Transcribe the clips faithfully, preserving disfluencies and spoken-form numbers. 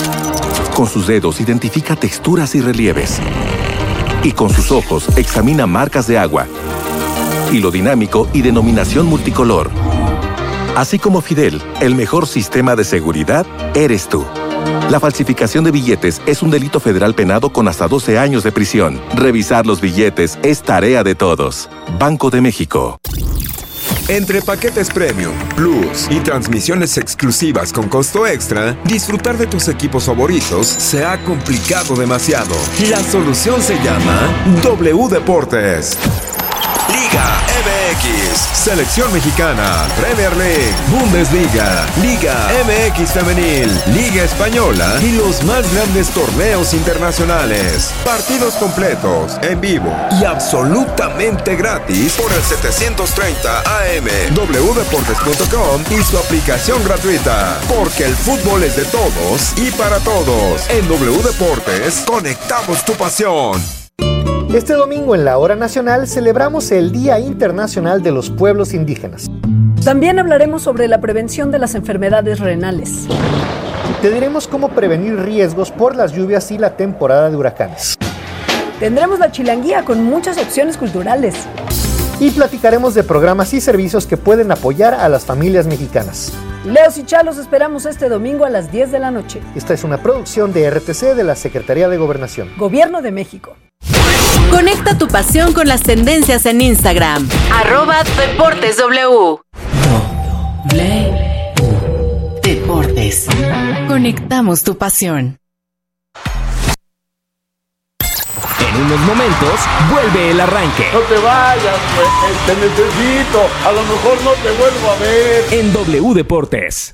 Con sus dedos identifica texturas y relieves. Y con sus ojos examina marcas de agua, hilo dinámico y denominación multicolor. Así como Fidel, el mejor sistema de seguridad eres tú. La falsificación de billetes es un delito federal penado con hasta doce años de prisión. Revisar los billetes es tarea de todos. Banco de México. Entre paquetes Premium, Plus y transmisiones exclusivas con costo extra, disfrutar de tus equipos favoritos se ha complicado demasiado. La solución se llama W Deportes. Liga M X, Selección Mexicana, Premier League, Bundesliga, Liga M X Femenil, Liga Española y los más grandes torneos internacionales. Partidos completos, en vivo y absolutamente gratis por el setecientos treinta A M, w deportes punto com y su aplicación gratuita. Porque el fútbol es de todos y para todos. En W Deportes, conectamos tu pasión. Este domingo en la Hora Nacional celebramos el Día Internacional de los Pueblos Indígenas. También hablaremos sobre la prevención de las enfermedades renales. Te diremos cómo prevenir riesgos por las lluvias y la temporada de huracanes. Tendremos la chilanguía con muchas opciones culturales. Y platicaremos de programas y servicios que pueden apoyar a las familias mexicanas. Leos y Chalos esperamos este domingo a las diez de la noche. Esta es una producción de R T C de la Secretaría de Gobernación. Gobierno de México. Conecta tu pasión con las tendencias en Instagram. Arroba Deportes W. W Deportes. Conectamos tu pasión. En unos momentos vuelve el arranque. No te vayas, pues, te necesito. A lo mejor no te vuelvo a ver. En W Deportes.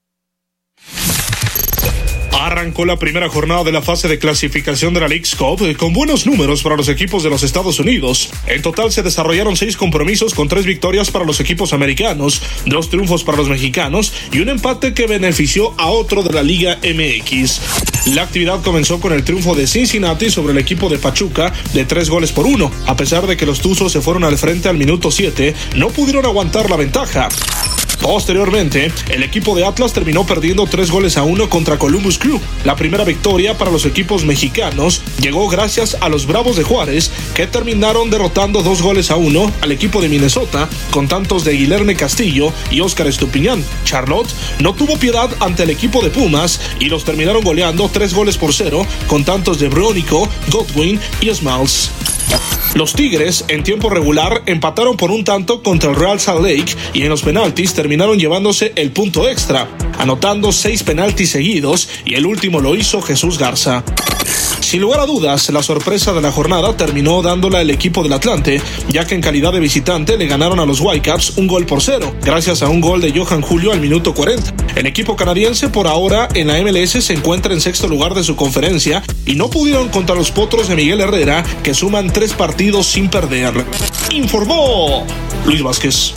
Arrancó la primera jornada de la fase de clasificación de la Leagues Cup con buenos números para los equipos de los Estados Unidos. En total se desarrollaron seis compromisos con tres victorias para los equipos americanos, dos triunfos para los mexicanos y un empate que benefició a otro de la Liga M X. La actividad comenzó con el triunfo de Cincinnati sobre el equipo de Pachuca de tres goles por uno. A pesar de que los Tuzos se fueron al frente al minuto siete, no pudieron aguantar la ventaja. Posteriormente, el equipo de Atlas terminó perdiendo tres goles a uno contra Columbus Crew. La primera victoria para los equipos mexicanos llegó gracias a los Bravos de Juárez, que terminaron derrotando dos goles a uno al equipo de Minnesota con tantos de Guilherme Castillo y Óscar Estupiñán. Charlotte no tuvo piedad ante el equipo de Pumas y los terminaron goleando tres goles por cero con tantos de Brónico, Godwin y Smalls. Los Tigres, en tiempo regular, empataron por un tanto contra el Real Salt Lake y en los penaltis terminaron llevándose el punto extra, anotando seis penaltis seguidos y el último lo hizo Jesús Garza. Sin lugar a dudas, la sorpresa de la jornada terminó dándola el equipo del Atlante, ya que en calidad de visitante le ganaron a los Whitecaps un gol por cero, gracias a un gol de Johan Julio al minuto cuarenta. El equipo canadiense por ahora en la M L S se encuentra en sexto lugar de su conferencia y no pudieron contra los Potros de Miguel Herrera, que suman tres partidos sin perder. Informó Luis Vázquez.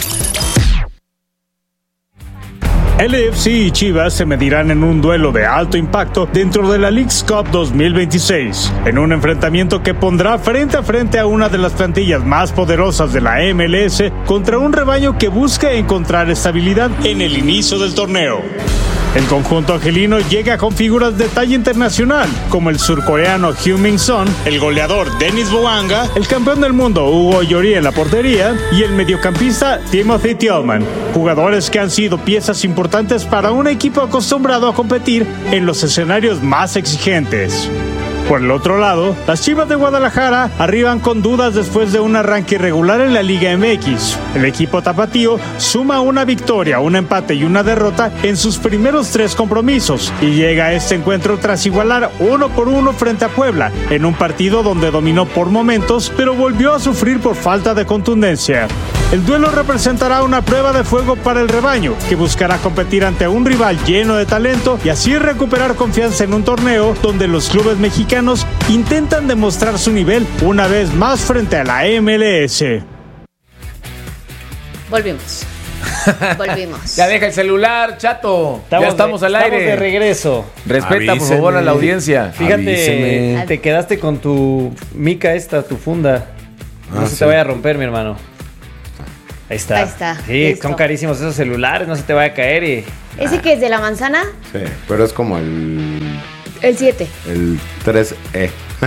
L A F C y Chivas se medirán en un duelo de alto impacto dentro de la Leagues Cup dos mil veintiséis, en un enfrentamiento que pondrá frente a frente a una de las plantillas más poderosas de la M L S contra un rebaño que busca encontrar estabilidad en el inicio del torneo. El conjunto angelino llega con figuras de talla internacional, como el surcoreano Heung-min Son, el goleador Denis Bouanga, el campeón del mundo Hugo Lloris en la portería y el mediocampista Timothy Tillman, jugadores que han sido piezas importantes para un equipo acostumbrado a competir en los escenarios más exigentes. Por el otro lado, las Chivas de Guadalajara arriban con dudas después de un arranque irregular en la Liga M X. El equipo tapatío suma una victoria, un empate y una derrota en sus primeros tres compromisos y llega a este encuentro tras igualar uno por uno frente a Puebla, en un partido donde dominó por momentos, pero volvió a sufrir por falta de contundencia. El duelo representará una prueba de fuego para el rebaño, que buscará competir ante un rival lleno de talento y así recuperar confianza en un torneo donde los clubes mexicanos intentan demostrar su nivel una vez más frente a la M L S. Volvimos. Volvimos. Ya deja el celular, chato. Estamos ya estamos de, al aire. Estamos de regreso. Respeta, Avíseme. por favor, a la audiencia. Fíjate, Avíseme. te quedaste con tu mica esta, tu funda. No ah, se sí. te vaya a romper, mi hermano. Ahí está. Ahí está. Sí, listo. Son carísimos esos celulares, no se te vaya a caer y... ¿Ese ah. que es de la manzana? Sí, pero es como el El siete. El tres E.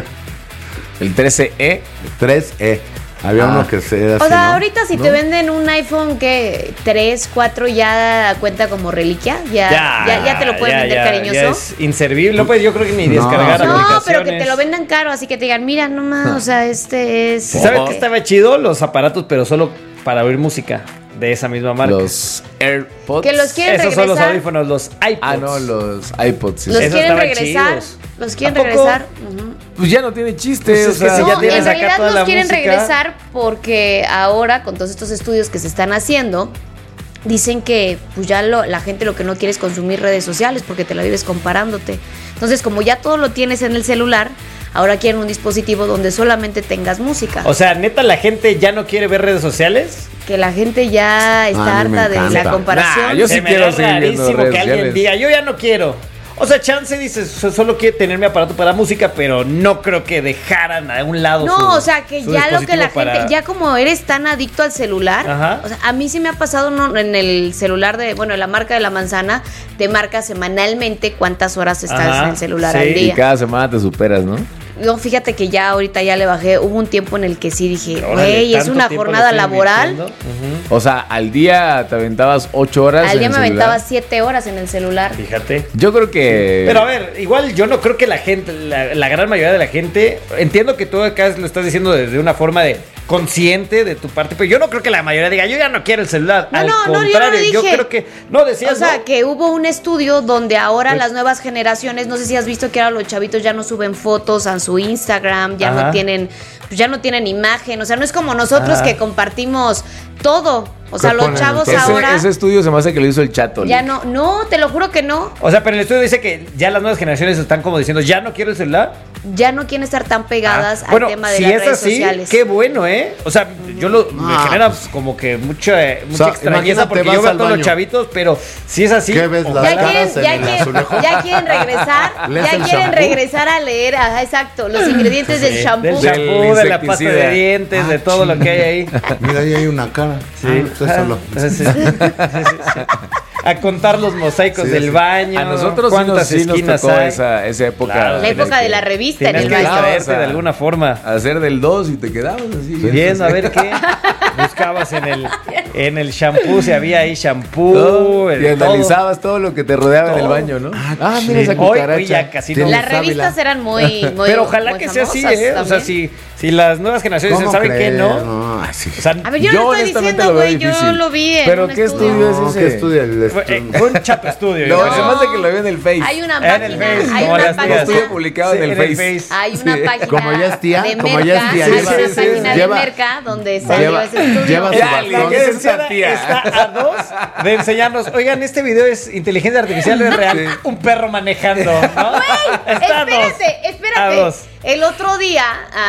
¿El trece E? El tres E. Había ah. uno que se era O sea, ¿no? ahorita si ¿no? te venden un iPhone que tres, cuatro ya cuenta como reliquia, ya, ya, ya, ya te lo pueden ya, vender ya, cariñoso. Ya es inservible, no puedes yo creo que ni descargar no, aplicaciones. No, pero que te lo vendan caro, así que te digan, mira nomás, o sea, este es... ¿Sabes qué estaba chido? Los aparatos, pero solo para oír música de esa misma marca. Los AirPods. Que los quieren Esos regresar. son los audífonos, los iPods. Ah, no, los iPods. Sí. Los Esos quieren estaban regresar. chidos. Los quieren regresar. Uh-huh. Pues ya no tiene chiste. Pues o es que sea, si No, ya tienes en acá realidad toda los la quieren música. regresar porque ahora con todos estos estudios que se están haciendo dicen que pues ya lo, la gente lo que no quiere es consumir redes sociales porque te la vives comparándote. Entonces, como ya todo lo tienes en el celular, ahora quieren un dispositivo donde solamente tengas música. O sea, neta, la gente ya no quiere ver redes sociales. Que la gente ya está Ah, a mí me harta de encanta. la comparación. Nah, yo sí Se me quiero da seguir viendo rarísimo redes que alguien sociales. diga, yo ya no quiero. O sea, chance dice, so- solo quiere tener mi aparato para música, pero no creo que dejaran a un lado No, su- o sea, que su ya lo que la dispositivo gente, para- ya como eres tan adicto al celular, Ajá. o sea, a mí sí me ha pasado no, en el celular de, bueno, la marca de la manzana, te marca semanalmente cuántas horas estás Ajá, en el celular sí. al Y día. cada semana te superas, ¿no? No, fíjate que ya ahorita ya le bajé, hubo un tiempo en el que sí dije, Órale, güey, es tanto una tiempo le jornada estoy laboral. invirtiendo. Ujú. O sea, al día te aventabas ocho horas. Al día en me el celular. aventaba siete horas en el celular. Fíjate. Yo creo que. Pero a ver, igual yo no creo que la gente, la, la gran mayoría de la gente, entiendo que tú acá lo estás diciendo desde una forma de consciente de tu parte, pero yo no creo que la mayoría diga, yo ya no quiero el celular. No, Al no, no, yo no contrario, yo, dije. creo que, no decías, O sea, ¿no? que hubo un estudio donde ahora Pues- las nuevas generaciones, no sé si has visto que ahora los chavitos ya no suben fotos a su Instagram, ya Ajá. no tienen, pues ya no tienen imagen, o sea, no es como nosotros Ajá. que compartimos todo. O sea, ¿Qué los ponen chavos entonces? ahora Ese, ese estudio se me hace que lo hizo el chato. ya no, no, te lo juro que no, O sea, pero el estudio dice que ya las nuevas generaciones están como diciendo, ya no quiero el celular. ya no quieren estar tan pegadas Ah, al bueno, tema de si las es redes así, sociales. qué bueno, ¿eh? O sea, yo lo me Ah, genera pues. como que mucha, eh, mucha sea, extrañeza imagínate, porque vas yo veo a al todos los baño. chavitos, pero si es así, ¿Qué ves? ojalá- Las Ya quieren, caras en ya, el quieren, azulejo. ya quieren regresar, ¿Lees ya el quieren shampoo? regresar a leer, ajá, exacto, los ingredientes del shampoo. del Del shampoo, de la pasta de insecticida. dientes, de todo lo que hay ahí. Mira, ahí hay una cara. Sí. Ah, estoy solo. Sí, sí, sí, sí. A contar los mosaicos Sí, del sí. baño. A nosotros sí nos, cuántas sí nos esquinas tocó hay. esa, esa época. Claro. La en época el de que la revista en Tienes el que baño. distraerte o sea, de alguna forma. Hacer del dos y te quedabas así. Viendo a ver qué buscabas en el en el shampoo, si había ahí shampoo, No, el y todo. analizabas todo lo que te rodeaba en el Todo. baño, ¿no? Ah, Sí. mira esa Hoy- cucaracha. hoy ya casi no. Tienes Las sábila. revistas eran muy, muy Pero ojalá muy que sea así, famosas ¿eh? O sea, también. si, si las nuevas generaciones ¿Cómo saben que crees? no. No, así. O sea, A ver, yo, no lo estoy honestamente diciendo, lo veo güey, yo difícil. lo vi en ¿Pero un qué estudio. estudio es No, ese? ¿qué estudia el fue, estu- eh, fue un chato estudio. No, yo creo. se me hace que lo veo en el Face. Hay una En el página, Face, hay como una las página. estudio publicado Sí, en el en el Face. Face. Hay una Sí. página Como ya es tía, de como Merca, ya es tía, hay lleva- una sí, sí, página lleva- de Merca donde salió lleva- ese estudio. lleva su Ya, bastón. la ¿Qué es licenciada esa tía? está a dos de enseñarnos. Oigan, este video es inteligencia artificial, es real. Sí. Un perro manejando, ¿no? Güey, Está a dos. espérate, A espérate. dos. El otro día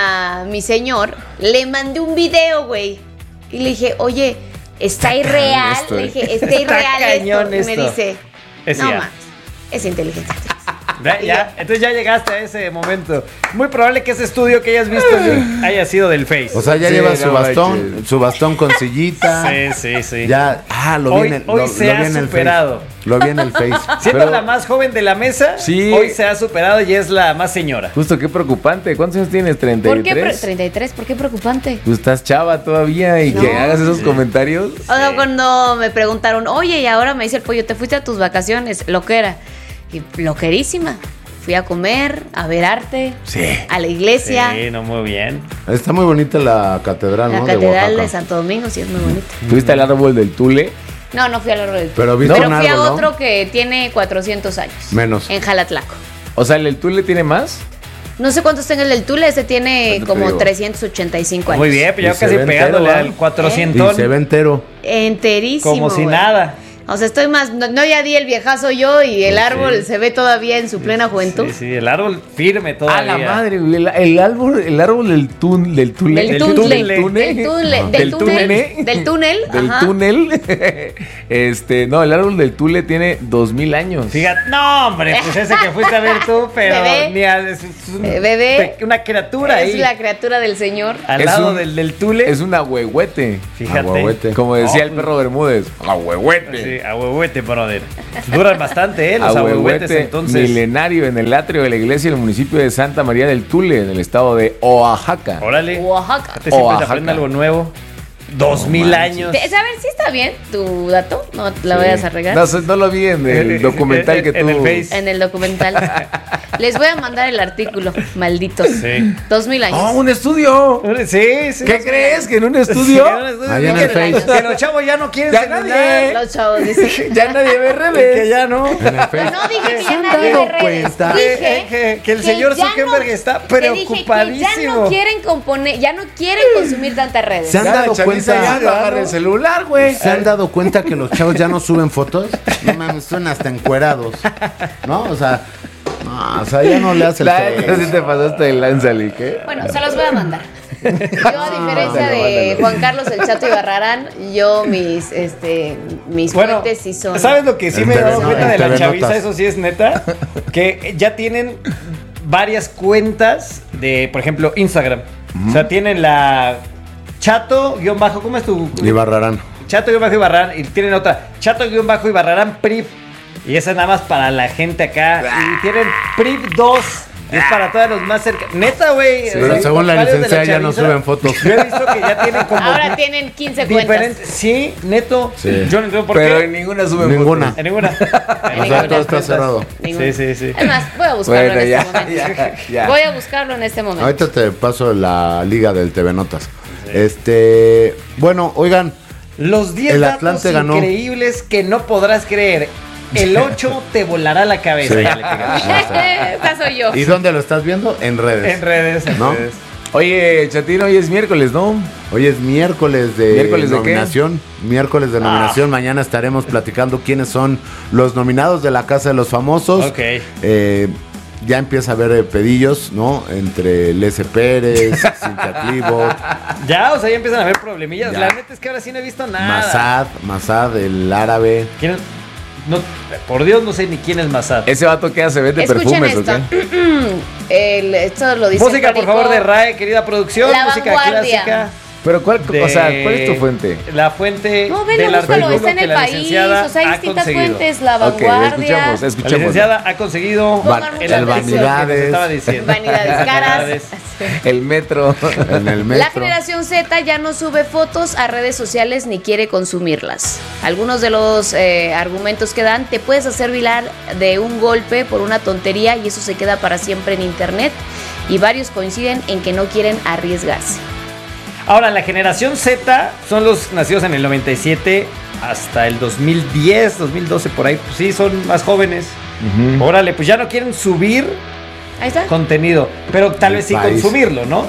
a mi señor le mandé un video, güey. Y le dije, oye, está irreal. esto, Le eh. dije, está Está irreal cañón esto. Y me esto. dice, Es no I A. mames, es inteligencia artificial. Ya, ya, entonces ya llegaste a ese momento. Muy probable que ese estudio que hayas visto Luis, haya sido del Face. O sea, ya Sí, lleva no su bastón, manches. su bastón con sillita. sí, sí, sí. Ya, ah, lo Hoy- vi en el, hoy lo, se lo ha vi en el superado. Face. Lo vi en el Face. Siendo Pero- la más joven de la mesa, Sí. hoy se ha superado y es la más señora. Justo, qué preocupante. ¿Cuántos años tienes? ¿treinta ¿Por y qué pre- tres? treinta y tres? ¿Por qué preocupante? Tú estás chava todavía y No. que hagas esos comentarios. O sea, cuando me preguntaron, oye, y ahora me dice el pollo, ¿te fuiste a tus vacaciones? Loquera. Y loquerísima. Fui a comer, a ver arte, Sí. a la iglesia. Sí, no, muy bien. Está muy bonita la catedral, La ¿no? catedral de de, Oaxaca. Santo Domingo, sí es muy bonita. ¿Fuiste al árbol del Tule? No, no fui al árbol del Tule. Pero viste Pero un fui árbol, a ¿no? otro que tiene cuatrocientos años. Menos. En Jalatlaco. O sea, ¿el del Tule tiene más? No sé cuántos tenga el del Tule, ese tiene ¿Cuánto te como digo? trescientos ochenta y cinco años. Muy bien, pero Y ya se casi ve pegándole entero, al ¿va? cuatrocientos. Y se ve entero. Enterísimo. Como si güey. nada. O sea, estoy más. No, no ya di el viejazo yo y el Sí. árbol se ve todavía en su plena juventud. Sí, sí, el árbol firme todavía. A la madre, güey. El, el árbol, el árbol del, tun, del Tule. Del Del túnel, túnel. del túnel, del Del túnel, túnel. del túnel, Del ajá. túnel. Este, no, el árbol del Tule tiene dos mil años. Fíjate, no, hombre, pues ese que fuiste a ver tú, pero Bebé. ni a, es, es un- Eh, bebé. pe- una criatura Es ahí. la criatura del Señor. Al Es lado un- del, del tule. Es un ahuehuete. Fíjate. Aguahuete. Como decía No, el perro Bermúdez. Ahuehuete. Sí, Sí, ahuehuete, brother. Duran bastante, ¿eh? Los ahuehuetes, entonces. Milenario en el atrio de la iglesia del municipio de Santa María del Tule, en el estado de Oaxaca. Órale. Oaxaca. Este siempre se aprende algo nuevo. Dos No mil manches. años. Te- A ver, ¿sí está bien tu dato? ¿No la Sí. vayas a regar? No, sé, no lo vi en el documental que tú... En el Face. En el documental. Les voy a mandar el artículo, malditos. Sí. Dos mil años. ¡Oh, un estudio! Sí, sí. ¿Qué crees? ¿Que en un estudio? Allá en el Face. Que los chavos ya no quieren Ya celular. nadie. Los chavos dicen. Ya nadie ve redes. Que ya no. En el Face. No dije que ¿Se ya han nadie dado ve redes. cuenta? Que, Dije que- que el señor ya Zuckerberg no- está que dije que preocupadísimo. ya no quieren componer, ya no quieren consumir tantas redes. ¿Se han Ya, dado Chavita, cuenta? ya no agarra el celular, güey. ¿Se han dado cuenta que los chavos ya no suben fotos? No mames, son hasta encuerados. ¿No? O sea, no, o sea, ya no le hace el La feo. neta sí te pasaste de Lánzali, ¿qué? Bueno, se los voy a mandar. Yo, a diferencia mándalo, de mándalo. Juan Carlos el Chato Ibarrarán, yo mis este mis Bueno, fuentes sí son. ¿sabes lo que sí En me he T V dado no- cuenta en de la T V chaviza? Notas. Eso sí es neta. Que ya tienen varias cuentas de, por ejemplo, Instagram. O sea, tienen la Chato, guión bajo, ¿cómo es tu? Y Barrarán. Chato guión bajo Ibarrarán. Y tienen otra, Chato guión bajo Ibarrarán Prip. Y esa es nada más para la gente acá. Y tienen Prip dos. Y es para todos los más cerca. Neta, güey. Pero o sea, según la varios de licenciada ya no chaviza, suben fotos. Yo he visto que ya tienen como Ahora tienen quince cuentas. diferentes. Sí, neto. Sí. Yo no entiendo por Pero qué. en ninguna suben Ninguna. fotos. En ninguna. En O sea, ninguna. todo está cerrado. Ninguna. Sí, sí, sí. Es más, voy a buscarlo Bueno, en ya, este momento. ya, ya. Voy a buscarlo en este momento. Ahorita te paso la liga del T V Notas. Este, bueno, oigan, Los diez El datos Atlante ganó. increíbles que no podrás creer. El ocho te volará la cabeza. Sí. Ya le pegué. Esta soy yo. ¿y dónde lo estás viendo? En redes. En redes, en ¿No? redes. Oye, Chatino, hoy es miércoles, ¿no? Hoy es miércoles de ¿Miércoles de qué? nominación. Miércoles de nominación. Mañana estaremos platicando quiénes son los nominados de la Casa de los Famosos. Ok. Eh, ya empieza a haber eh, pedillos, ¿no? Entre Lese Pérez, Cintia Clibot, Ya, o sea, ya empiezan a haber problemillas. Ya. La neta es que ahora sí no he visto nada. Masad, Masad, el árabe. ¿Quién es? No, por Dios, no sé ni quién es Masad. Ese vato que hace vende Escuchen perfumes, ¿o esto. qué? El- esto lo dice Música, por Perico. favor, de RAE, querida producción. La música Vanguardia. clásica. Pero ¿cuál, de- o sea, ¿cuál es tu fuente? La fuente No, velo, del búscalo, artículo está en que el la país. licenciada O sea, hay ha distintas conseguido. fuentes. La Ok, Vanguardia. escuchamos, La escuchamos. licenciada ha conseguido Pongan Va- mucha el atención. Vanidades. estaba diciendo. Vanidades caras. Vanidades. El metro. En el La metro. generación Z ya no sube fotos a redes sociales ni quiere consumirlas. Algunos de los eh, argumentos que dan: te puedes hacer viral de un golpe por una tontería y eso se queda para siempre en internet. Y varios coinciden en que no quieren arriesgarse. Ahora, la generación Z son los nacidos en el noventa y siete hasta el dos mil diez, dos mil doce, por ahí. Pues sí, son más jóvenes. Órale, pues ya no quieren subir Ahí está. contenido, pero tal El vez sí país. consumirlo, ¿no?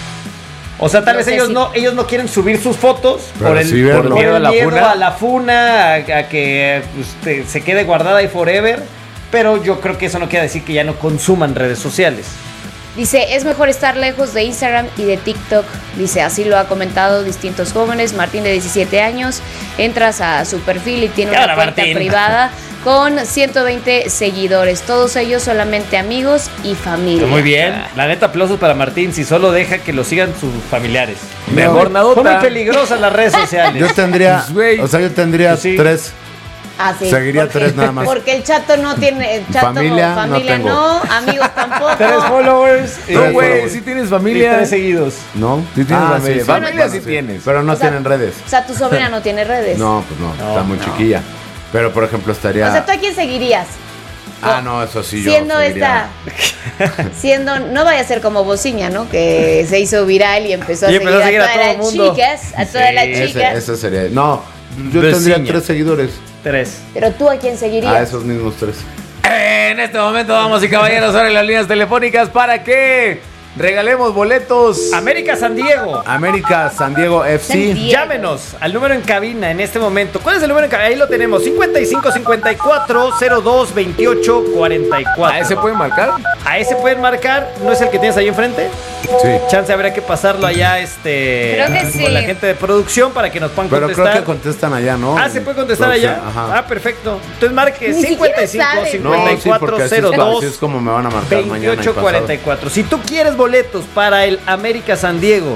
O sea, tal No vez sé ellos si- no ellos no quieren subir sus fotos Pero por el sí por verlo. miedo, ¿Miedo a la miedo funa? a la funa, a, a que pues, te- se quede guardada y forever. Pero yo creo que eso no quiere decir que ya no consuman redes sociales. Dice, es mejor estar lejos de Instagram y de TikTok. Dice, así lo ha comentado distintos jóvenes. Martín, de diecisiete años, entras a su perfil y tiene ¿Qué una onda, cuenta Martín? privada con ciento veinte seguidores. Todos ellos solamente amigos y familia. Muy bien. La neta, aplausos para Martín. Si solo deja que lo sigan sus familiares. Mejor Son nadota. muy peligrosas las redes sociales. Yo tendría, Pues, güey. o sea, yo tendría Pues sí. tres. Ah, sí. Seguiría Porque- tres nada más. Porque el chato no tiene. El chato, Familia, familia, no no, tengo. amigos tampoco. Tres followers. y- No, güey, followers. sí tienes y familia. tres seguidos. ¿No? Sí tienes Ah, familia. sí, sí. Familia Bueno, sí sí. tienes. Pero no O sea, tienen redes. O sea, tu sobrina no tiene redes. No, pues no, No, está muy no. chiquilla. Pero por ejemplo estaría. O sea, ¿tú a quién seguirías? Ah, no, eso sí yo. Siendo seguiría. esta, siendo, no vaya a ser como Bociña, ¿no? Que se hizo viral y empezó a Y seguir empezó a a, seguir a todas todo las mundo. chicas, a todas Sí. las Ese, chicas. ese sería. No, yo Vecina. tendría tres seguidores. Tres. Pero tú a quién seguirías. A esos mismos tres. En este momento, damas y caballeros, ahora en las líneas telefónicas para que regalemos boletos. América San Diego. América, San Diego F San C. Diego. Llámenos al número en cabina en este momento. ¿Cuál es el número en cabina? Ahí lo tenemos. cincuenta y cinco cincuenta y cuatro cero dos veintiocho cuarenta y cuatro. ¿A ese pueden marcar? A ese pueden marcar. ¿No es el que tienes ahí enfrente? Sí. Chance habrá que pasarlo allá este Creo que sí. con la gente de producción para que nos puedan Pero contestar. creo que contestan allá, ¿no? Ah, ¿se puede contestar Producción, allá? Ajá. Ah, perfecto. Entonces marque Ni cincuenta y siquiera cinco saben. No, cincuenta y sí, cuatro porque así cero es, dos así es como me van a marcar mañana y veintiocho pasado. cuarenta y cuatro. Si tú quieres boletos para el América San Diego,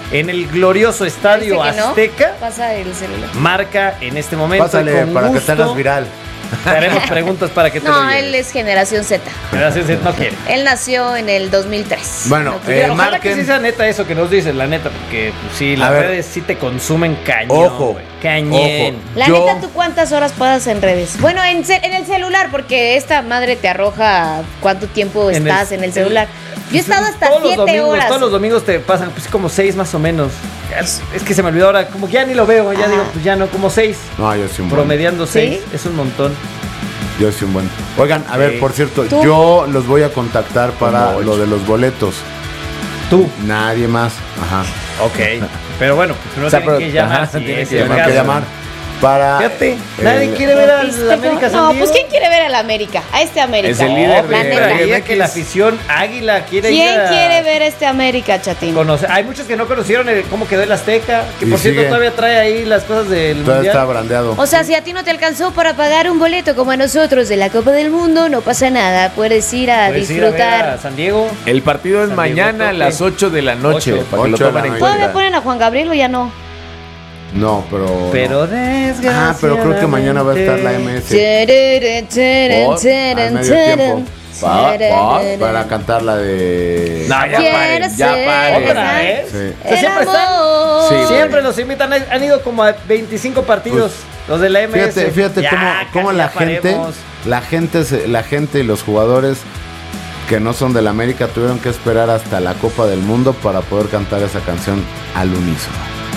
en el glorioso Estadio Parece que no. Azteca. Pasa el celular. Marca en este momento. Pásale con para gusto, que te hagas viral. Te haremos preguntas para que te lo No, lleves. él es generación Z. Generación Z no quiere. Él nació en el dos mil tres. Bueno, No eh, quiere. Ojalá marquen. que sí sea neta eso que nos dices, la neta, porque pues, sí, A las ver. redes sí te consumen cañón. Ojo, güey, cañón. ojo. La Yo- neta, ¿tú cuántas horas pasas en redes? Bueno, en, ce- en el celular, porque esta madre te arroja cuánto tiempo En el- estás en el celular. Yo he estado hasta Todos los siete domingos, horas. todos los domingos te pasan pues como seis más o menos. Es, es que se me olvidó ahora, como que ya ni lo veo, ya Ajá. digo, pues ya no, como seis. No, yo soy un buen. Promediando ¿Sí? seis, es un montón. Yo soy un buen. Oigan, a ver, Sí. por cierto, ¿Tú? yo los voy a contactar para Como lo de los boletos. Tú. Nadie más. Ajá. Ok. Pero bueno, pues primero O sea, tienen pero- que llamar. ajá, si tienen es que el Tienen caso. que llamar para. Fíjate, eh, nadie quiere ver al ¿Viste América cómo? San No, Diego. pues ¿quién quiere ver al América? A este América. Es el líder La de- neta. de- Creía que la afición águila quiere ir ¿Quién a quiere ver a este América, Chatín? conocer. Hay muchos que no conocieron el- cómo quedó el Azteca, que Y por cierto sigue. todavía trae ahí las cosas del Todavía mundial. está brandeado. O sea, si a ti no te alcanzó para pagar un boleto como a nosotros de la Copa del Mundo, no pasa nada. Puedes ir a Puedes ir a ver disfrutar. a San Diego. El partido es San mañana a Diego, las ocho de la noche. Ocho. Para que lo Ocho de tomen la en noche. ¿Todavía cuenta. ponen a Juan Gabriel o ya no? No, pero. Pero no. desgraciadamente. Ah, pero creo que mañana va a estar la M S. Tararán, tararán, Por- tararán, al medio tiempo. tararán, Pa- pa- tararán. para cantar la de. No, ya Quiero paren, ya ser paren. ¿Otra vez? Sí. O sea, El siempre están. amor. Sí, güey. Siempre los invitan. Han han ido como a veinticinco partidos. los de la M S. Fíjate, fíjate Ya, cómo, cómo ya la gente, paremos. la gente, se- la gente y los jugadores que no son del América tuvieron que esperar hasta la Copa del Mundo para poder cantar esa canción al unísono.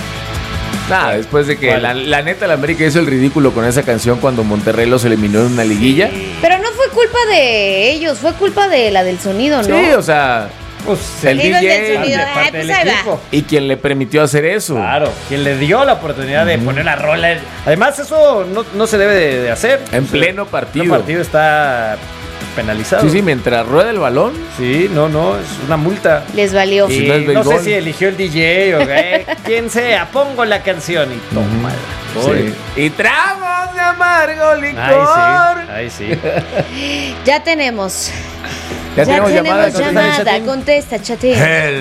Nada, después de que ¿Cuál? la, la neta la América hizo el ridículo con esa canción cuando Monterrey los eliminó en una liguilla. Pero no fue culpa de ellos, fue culpa de la del sonido, ¿no? Sí, o sea, Pues el Digo, el del D J sonido. de Ay, parte pues del ahí va. equipo. y quien le permitió hacer eso. Claro, quien le dio la oportunidad de poner la rola. Además, eso no, no se debe de, de hacer. En O sea, pleno partido. El partido está penalizado. Sí, sí, mientras rueda el balón. Sí, no, no, es una multa. Les valió. Y Si no es no sé béisbol. si eligió el D J o qué, quien sea, pongo la canción y toma. Sí. Y tragos de amargo licor. Ay, sí, ay, sí. Ya tenemos. Ya, tenemos, llamada. llamada. Contesta, Chatín.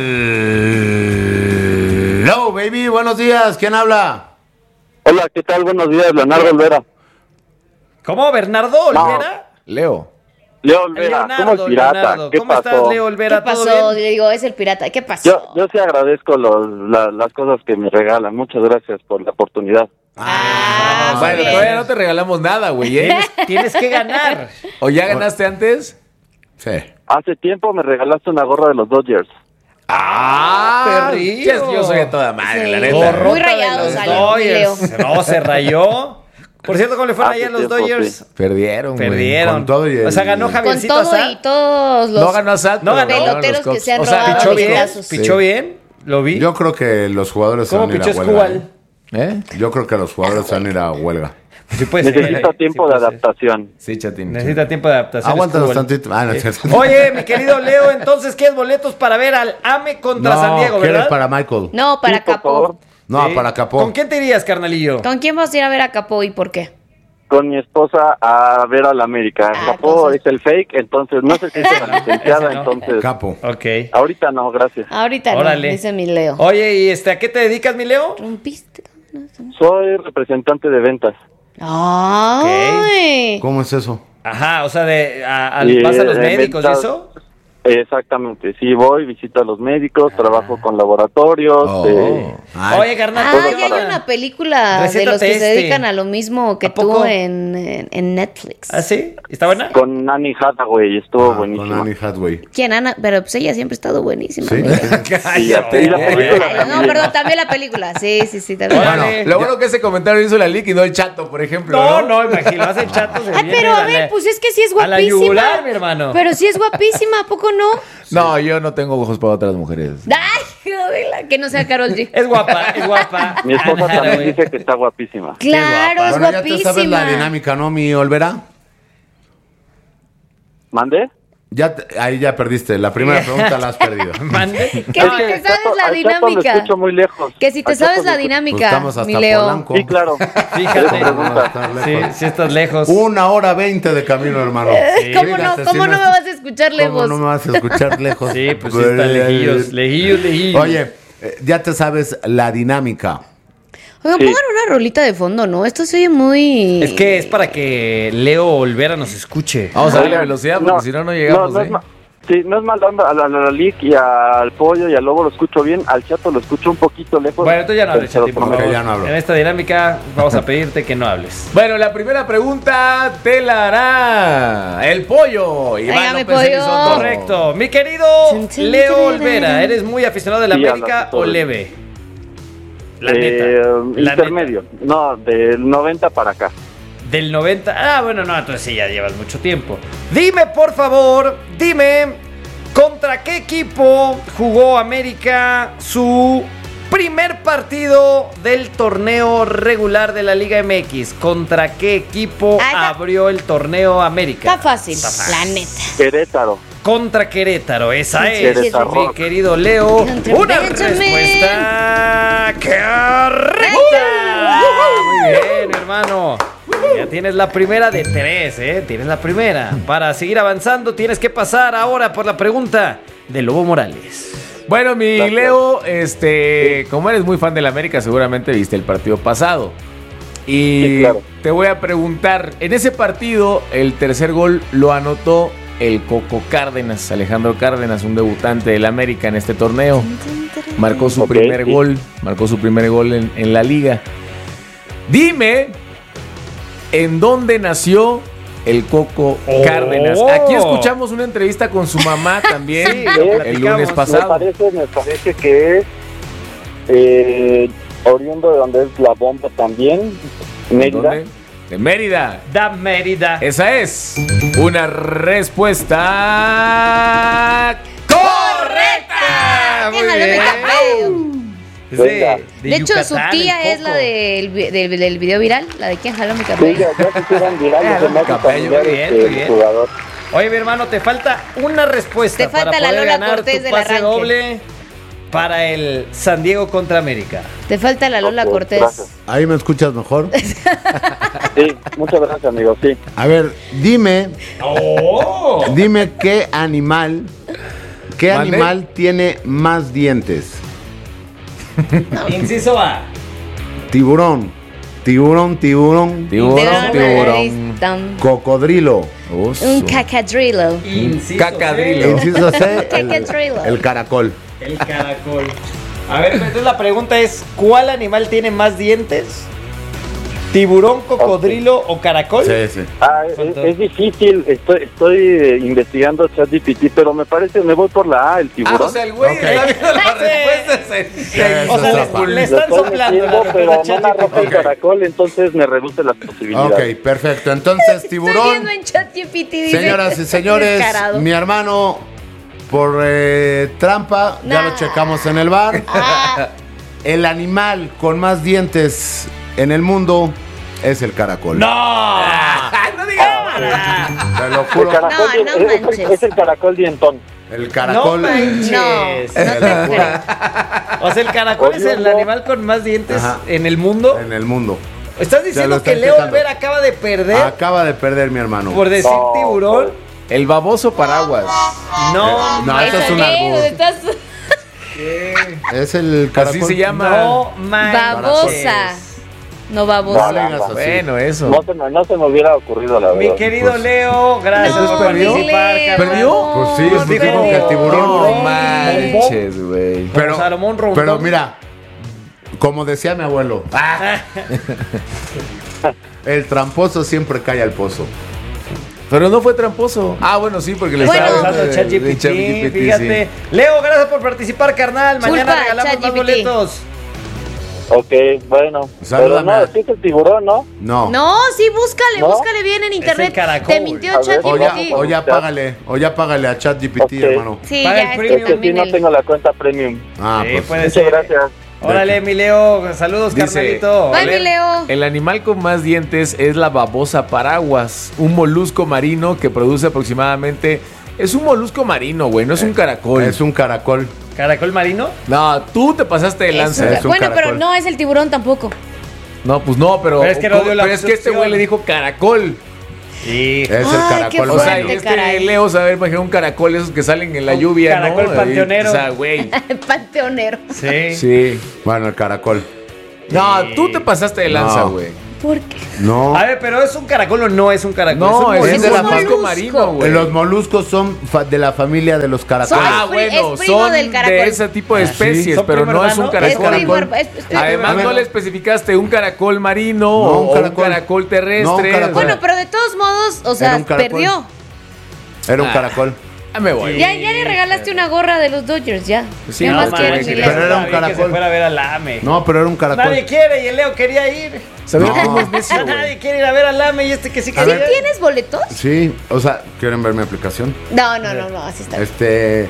Hello, baby, buenos días. ¿Quién habla? Hola, ¿qué tal? Buenos días, Leonardo Olvera. ¿Cómo? ¿Bernardo Olvera? Leo. Leo Olvera, ¿cómo es pirata? Leonardo. ¿Qué ¿Cómo pasó? estás, Leo Olvera? ¿Qué ¿Todo pasó? bien? Le digo, es el pirata. ¿Qué pasó? Yo, yo sí agradezco los, la- las cosas que me regalan. Muchas gracias por la oportunidad. Ah, Bueno, muy bien. todavía no te regalamos nada, güey. ¿eh? Tienes, tienes que ganar. ¿O ya ganaste antes? Sí. Hace tiempo me regalaste una gorra de los Dodgers. Ah, perrillo. es que yo soy de toda madre, Sí. la neta. Gorrota Muy de rayado los salió, Dodgers. Leo. No, se rayó. Por cierto, ¿cómo le fueron Hace allá a los tiempo, Dodgers? sí. Perdieron, güey. Perdieron. Con todo y el- O sea, ganó Con Javiercito todo Azar. y todos los No ganó Asalto. No ganó. peloteros que se han O sea, robado Pichó los bien. brazos. Pichó bien. Lo vi. Yo creo que los jugadores se ¿Cómo van a ir pichó a huelga. Escubal? ¿Eh? Yo creo que los jugadores se van a ir a huelga. Sí puede ser, Necesita eh. tiempo Sí de puede ser. adaptación. Sí, chatín. Necesita tiempo de adaptación. Aguántanos Escubal. tantito. Ah, no, es cierto. Oye, mi querido Leo, entonces, ¿qué es boletos para ver al AME contra No, San Diego, ¿quieres verdad? para Michael? No, para Sí, por favor. Capó. No, Sí. para Capó. ¿Con quién te irías, carnalillo? ¿Con quién vas a ir a ver a Capó y por qué? Con mi esposa a ver a la América. Ah, Capó entonces- es el fake, entonces no sé si es la licenciada, Ese no. entonces... Capo. Ok. Ahorita no, gracias. Ahorita Órale. no, dice mi Leo. Oye, ¿y este, a qué te dedicas, mi Leo? ¿Rompiste? Soy representante de ventas. Ay. ¿Cómo es eso? Ajá, o sea, de, a, a- Y, ¿vas a los eh, médicos y ventas- eso? Exactamente, sí voy, visito a los médicos, trabajo con laboratorios. Oh. eh, Ay, Oye, carnal. Ah, Todo ya hay para- una película de Recétate los que se este. dedican a lo mismo que ¿A poco? tú en, en, en Netflix. ¿Ah, sí? ¿Está buena? con Annie Hathaway, estuvo ah, buenísimo. con Annie Hathaway. ¿Quién, Ana? Pero pues ella siempre ha estado buenísima. Sí. Cállate. Y la película Ay, no, también. perdón, también la película. Sí, sí, sí, también. Órale. Lo bueno que ese comentario hizo la Lick y no el chato, por ejemplo. No, No, no, imagino, hace chato. se Ay, viene pero a la- ver, pues es que sí es a la guapísima. yugular, mi hermano. Pero sí es guapísima, ¿a poco no? No, yo no tengo ojos para otras mujeres. Ay, jodela, que no sea Karol G. Es guapa, es guapa. Mi esposa Anne también Hathaway. dice que está guapísima. Claro, es Bueno, ya te guapísima. sabes la dinámica, ¿no, mi Olvera? ¿Mande? Ya te- ahí ya perdiste. La primera pregunta la has perdido. Mande. Que Es si que te al sabes Chato- la al Chato lo dinámica. escucho muy lejos. Que si te Al sabes Chato la lo- Pues dinámica, estamos hasta mi Leo. Polanco. Sí, claro. Fíjate. Tres preguntas. Sí, sí estás lejos. Una hora veinte de camino, hermano. ¿Cómo no, Fíjate, cómo sí no me vas a escuchar ¿Cómo lejos? no me vas a escuchar lejos? Sí, pues sí están lejillos, lejillos, lejillos. Oye, eh, ya te sabes la dinámica. Oigan, Sí. pongan una rolita de fondo, ¿no? Esto se oye muy... Es que es para que Leo Olvera nos escuche. Vamos a darle velocidad porque si no, no llegamos. No, no ¿eh? es ma- sí, no es mal onda a la, a la Lic y al Pollo y al Lobo lo escucho bien, al Chato lo escucho un poquito lejos. Bueno, tú ya no hables, Pero Chati, por por- favor. ya no hablo. En esta dinámica vamos a pedirte que no hables. Bueno, la primera pregunta te la hará el Pollo. Iván Venga, mi López pollo. Elizondo. Correcto. Mi querido Chun, chun, Leo chun, Olvera, ¿eres muy aficionado de la Sí, América habla, o todo. leve? La Eh, neta. La intermedio, no, del noventa para acá. Del noventa. Ah, bueno, no, entonces sí, ya llevas mucho tiempo. Dime, por favor, dime, ¿contra qué equipo jugó América su primer partido del torneo regular de la Liga M X? ¿Contra qué equipo Ah, está- abrió el torneo América? Está fácil, Está fácil. la neta. Querétaro. Contra Querétaro, esa Sí, es, Querétaro. mi querido Leo. Contra Una Benjamin. respuesta correcta. Muy bien, hermano. Ya tienes la primera de tres, ¿eh? Tienes la primera. Para seguir avanzando, tienes que pasar ahora por la pregunta de Lobo Morales. Bueno, mi Gracias. Leo, este, como eres muy fan del América, seguramente viste el partido pasado. Y Sí, claro. te voy a preguntar, en ese partido el tercer gol lo anotó el Coco Cárdenas, Alejandro Cárdenas, un debutante del América en este torneo. Marcó su Ok, primer sí. gol, marcó su primer gol en, en la liga. Dime, ¿en dónde nació el Coco Oh. Cárdenas? Aquí escuchamos una entrevista con su mamá también Sí, lo el platicamos. lunes Me pasado. parece, me parece que es eh, oriundo de donde es la bomba también, Mérida. ¿Dónde? De Mérida. Da Mérida. Esa es una respuesta correcta. Muy Déjalo, bien. me capeo. Es Venga. de, De hecho, su Yucatán, tía el es la Coco. del, vi- del, del video viral, la de quién jaló mi Sí, cabello. ya, ya se hicieron virales Déjalo, en otros cabello, familiares muy bien, del muy bien. jugador. Oye, mi hermano, te falta una respuesta Te falta para la poder Lola ganar Cortés tu del pase arranque. doble para el San Diego contra América. Te falta la Lola Ok, Cortés. gracias. Ahí me escuchas mejor. Sí, muchas gracias, amigo, sí. A ver, dime, ¡Oh! dime qué animal, qué ¿Mande? animal tiene más dientes. Inciso A. Tiburón, tiburón, tiburón, Tiburón, Tiburón, tiburón. tam. cocodrilo. Oso. Un cacadrilo. Inciso Cacadrilo. Inciso C, Cacadrilo. el, el caracol. C, el caracol. A ver, entonces la pregunta es, ¿cuál animal tiene más dientes? ¿Tiburón, cocodrilo o caracol? Sí, sí. Ah, es, es difícil, estoy, estoy eh, investigando ChatGPT, pero me parece, me voy por la A, el Ah, tiburón. o sea, el güey Ok. está viendo las respuestas en- en- O sea, Eso le, está le padre. están Lo estoy soplando metiendo, la pero no respuesta me arroja el Ok. caracol, entonces me reduce las posibilidades. Ok, perfecto. Entonces, Estoy tiburón. viendo en ChatGPT, dice. Señoras y señores, Descarado. mi hermano, por eh, trampa, ya Nah. lo checamos en el bar. Ah, El animal con más dientes en el mundo es el caracol. ¡No! no digas. Te lo El juro. caracol, No, dien- no es, el- manches. es el caracol dientón. El No caracol. manches. no, no Te te lo juro. creo. O sea, el caracol es el Oriundo. animal con más dientes Ajá. en el mundo. En el mundo. ¿Estás Ya diciendo lo que están Leo checando. Olvera acaba de perder Acaba de perder mi hermano. por decir No, tiburón? El baboso paraguas. No, No, eso es un Échale, árbol. estás Es el caracol. Así se llama. no manches. babosa. No babosa. No le digas así. Bueno, eso. No se, me, no se me hubiera ocurrido, la Mi verdad. querido Pues- Leo, gracias No, por participar, Leo. carnal. ¿Perdió? Pues sí, Pues pues dijo dijo que el tiburón. No manches, güey. Pero, Salomón Rondón. pero mira, como decía mi abuelo, el tramposo siempre cae al pozo. Pero no fue tramposo. Ah, bueno, sí, porque le Bueno. estaba Usando hablando de- ChatGPT, de ChatGPT, fíjate. sí. Leo, gracias por participar, carnal. Mañana Culpa, regalamos más ChatGPT. boletos. Ok, bueno. Salúdame. Pero no, sí es el tiburón, ¿no? No. No, sí, búscale, ¿No? búscale bien en internet. el caracol. Te mintió A ver, O ya, ChatGPT. o ya págale, o ya págale a ChatGPT, Ok. hermano. Sí, Paga ya el es premium. que Es que sí, también no el- tengo la cuenta premium. Ah, Sí, pues. puede Muchas ser. gracias. Órale, mi Leo. Saludos, Dice- carnalito. Bye, mi Leo. El animal con más dientes es la babosa paraguas, un molusco marino que produce aproximadamente... Es un molusco marino, güey, no es un caracol. Es un caracol. ¿Caracol marino? No, tú te pasaste de lanza. Es un Bueno, pero caracol. no es el tiburón tampoco. No, pues no, pero... Pero es que no dio la pero es que este opción. güey le dijo caracol. Sí. Es el caracol. O sea, este caray. Leo, saber, imagina un caracol esos que salen en la un lluvia, caracol ¿no? panteonero. O sea, güey. Panteonero. Sí. Sí. Bueno, el caracol. No, tú te pasaste de lanza, güey. No. ¿Por qué? No. A ver, pero ¿es un caracol o no es un caracol? No, es, un es, es de un la molusco. molusco marino, güey. Los moluscos son fa- de la familia de los caracoles. Ah, Son pri- bueno, es primo son del caracol. de ese tipo de Ah, sí. especies, ¿Son pero primo no es hermano? un caracol. Es primo her- es- es primo Además, hermano. no le especificaste un caracol marino No, o un un caracol. caracol terrestre. No, un caracol. Bueno, pero de todos modos, o Era sea, un caracol. perdió. Era un Ah. caracol. Ah, me voy. Ya, ya le regalaste una gorra de los Dodgers, ya. Sí, ¿Qué no, más man, quieres, sí, mi pero Leo? era un Que caracol. se fuera a ver al AME. No, pero era un caracol. Nadie quiere y el Leo quería ir. ¿Sabes No. cómo es necio, güey? Nadie quiere ir a ver al AME y este que sí ¿Sí quería. tienes boletos? Sí, o sea, ¿quieren ver mi aplicación? No, no, no, no, así está. bien. Este.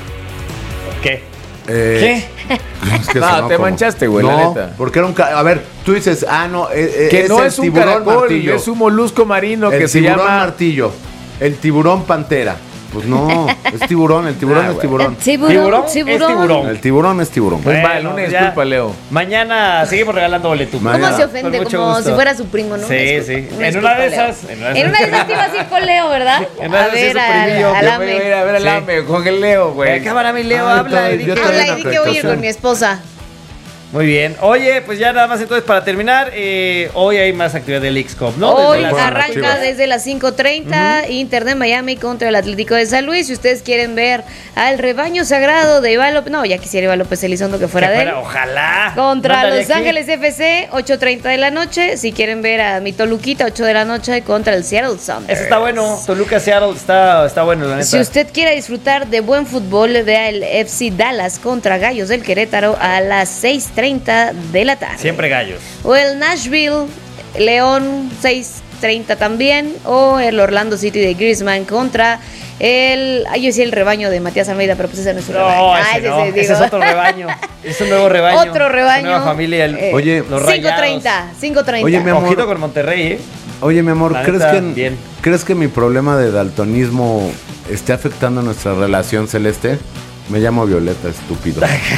¿Qué? Eh, ¿Qué? Es que No, sonó te como- manchaste, güey, no, la neta. porque era un ca- A ver, tú dices, ah, no, eh, eh, Que es no el es un tiburón caracol, martillo. es un molusco marino el que se tiburón llama... martillo. El tiburón pantera. Pues no, es tiburón, el tiburón Ah, es güey. tiburón. Tiburón, ¿Tiburón? Es tiburón. tiburón. El tiburón es tiburón. Pues Bueno, mal, una ya. disculpa, Leo. Mañana seguimos regalando boletos. Ma- ¿Cómo Mañana. se ofende? Con mucho Como gusto. si fuera su primo, ¿no? Sí, Una disculpa, sí. una En disculpa, una de Leo. esas. En una de En una de esas. esas te ibas a ir con Leo, ¿verdad? En una de A esas es ver su al, primillo. al Yo AME. me voy a ir a ver al Sí. AME con el Leo, Eh, güey. cámara, mi Leo, Ah, habla y entonces di yo que- estoy- Habla y di que voy a ir con mi esposa. Muy bien. Oye, pues ya nada más entonces para terminar, eh, hoy hay más actividad del X-Cup, ¿no? Hoy Desde las- Bueno, arranca Chivas. desde las cinco treinta Inter de Miami contra el Atlético de San Luis. Si ustedes quieren ver al rebaño sagrado de Iván López, no, ya quisiera Iván López Elizondo que fuera Que de él. fuera, ojalá. Contra Mándale Los aquí. Ángeles F C, ocho treinta de la noche. Si quieren ver a mi Toluquita, ocho de la noche contra el Seattle Sounders. Eso está bueno. Toluca Seattle está, está bueno, la neta. Si usted quiere disfrutar de buen fútbol, vea el F C Dallas contra Gallos del Querétaro a las seis treinta de la tarde. Siempre gallos. O el Nashville León seis treinta también. O el Orlando City de Griezmann contra el... Ay, yo decía el rebaño de Matías Almeida, pero pues ese no es un rebaño. No, Ay, ese, no. ese, ese digo. es otro rebaño. Es un nuevo rebaño. Otro rebaño. Es una nueva familia. el- Eh, Oye, los cinco Rayados. treinta, cinco treinta. Oye, mi amor. Ojito con Monterrey, ¿eh? Oye, mi amor, La ¿crees neta, que, bien. ¿crees que mi problema de daltonismo esté afectando nuestra relación, Celeste? Me llamo Violeta, estúpido.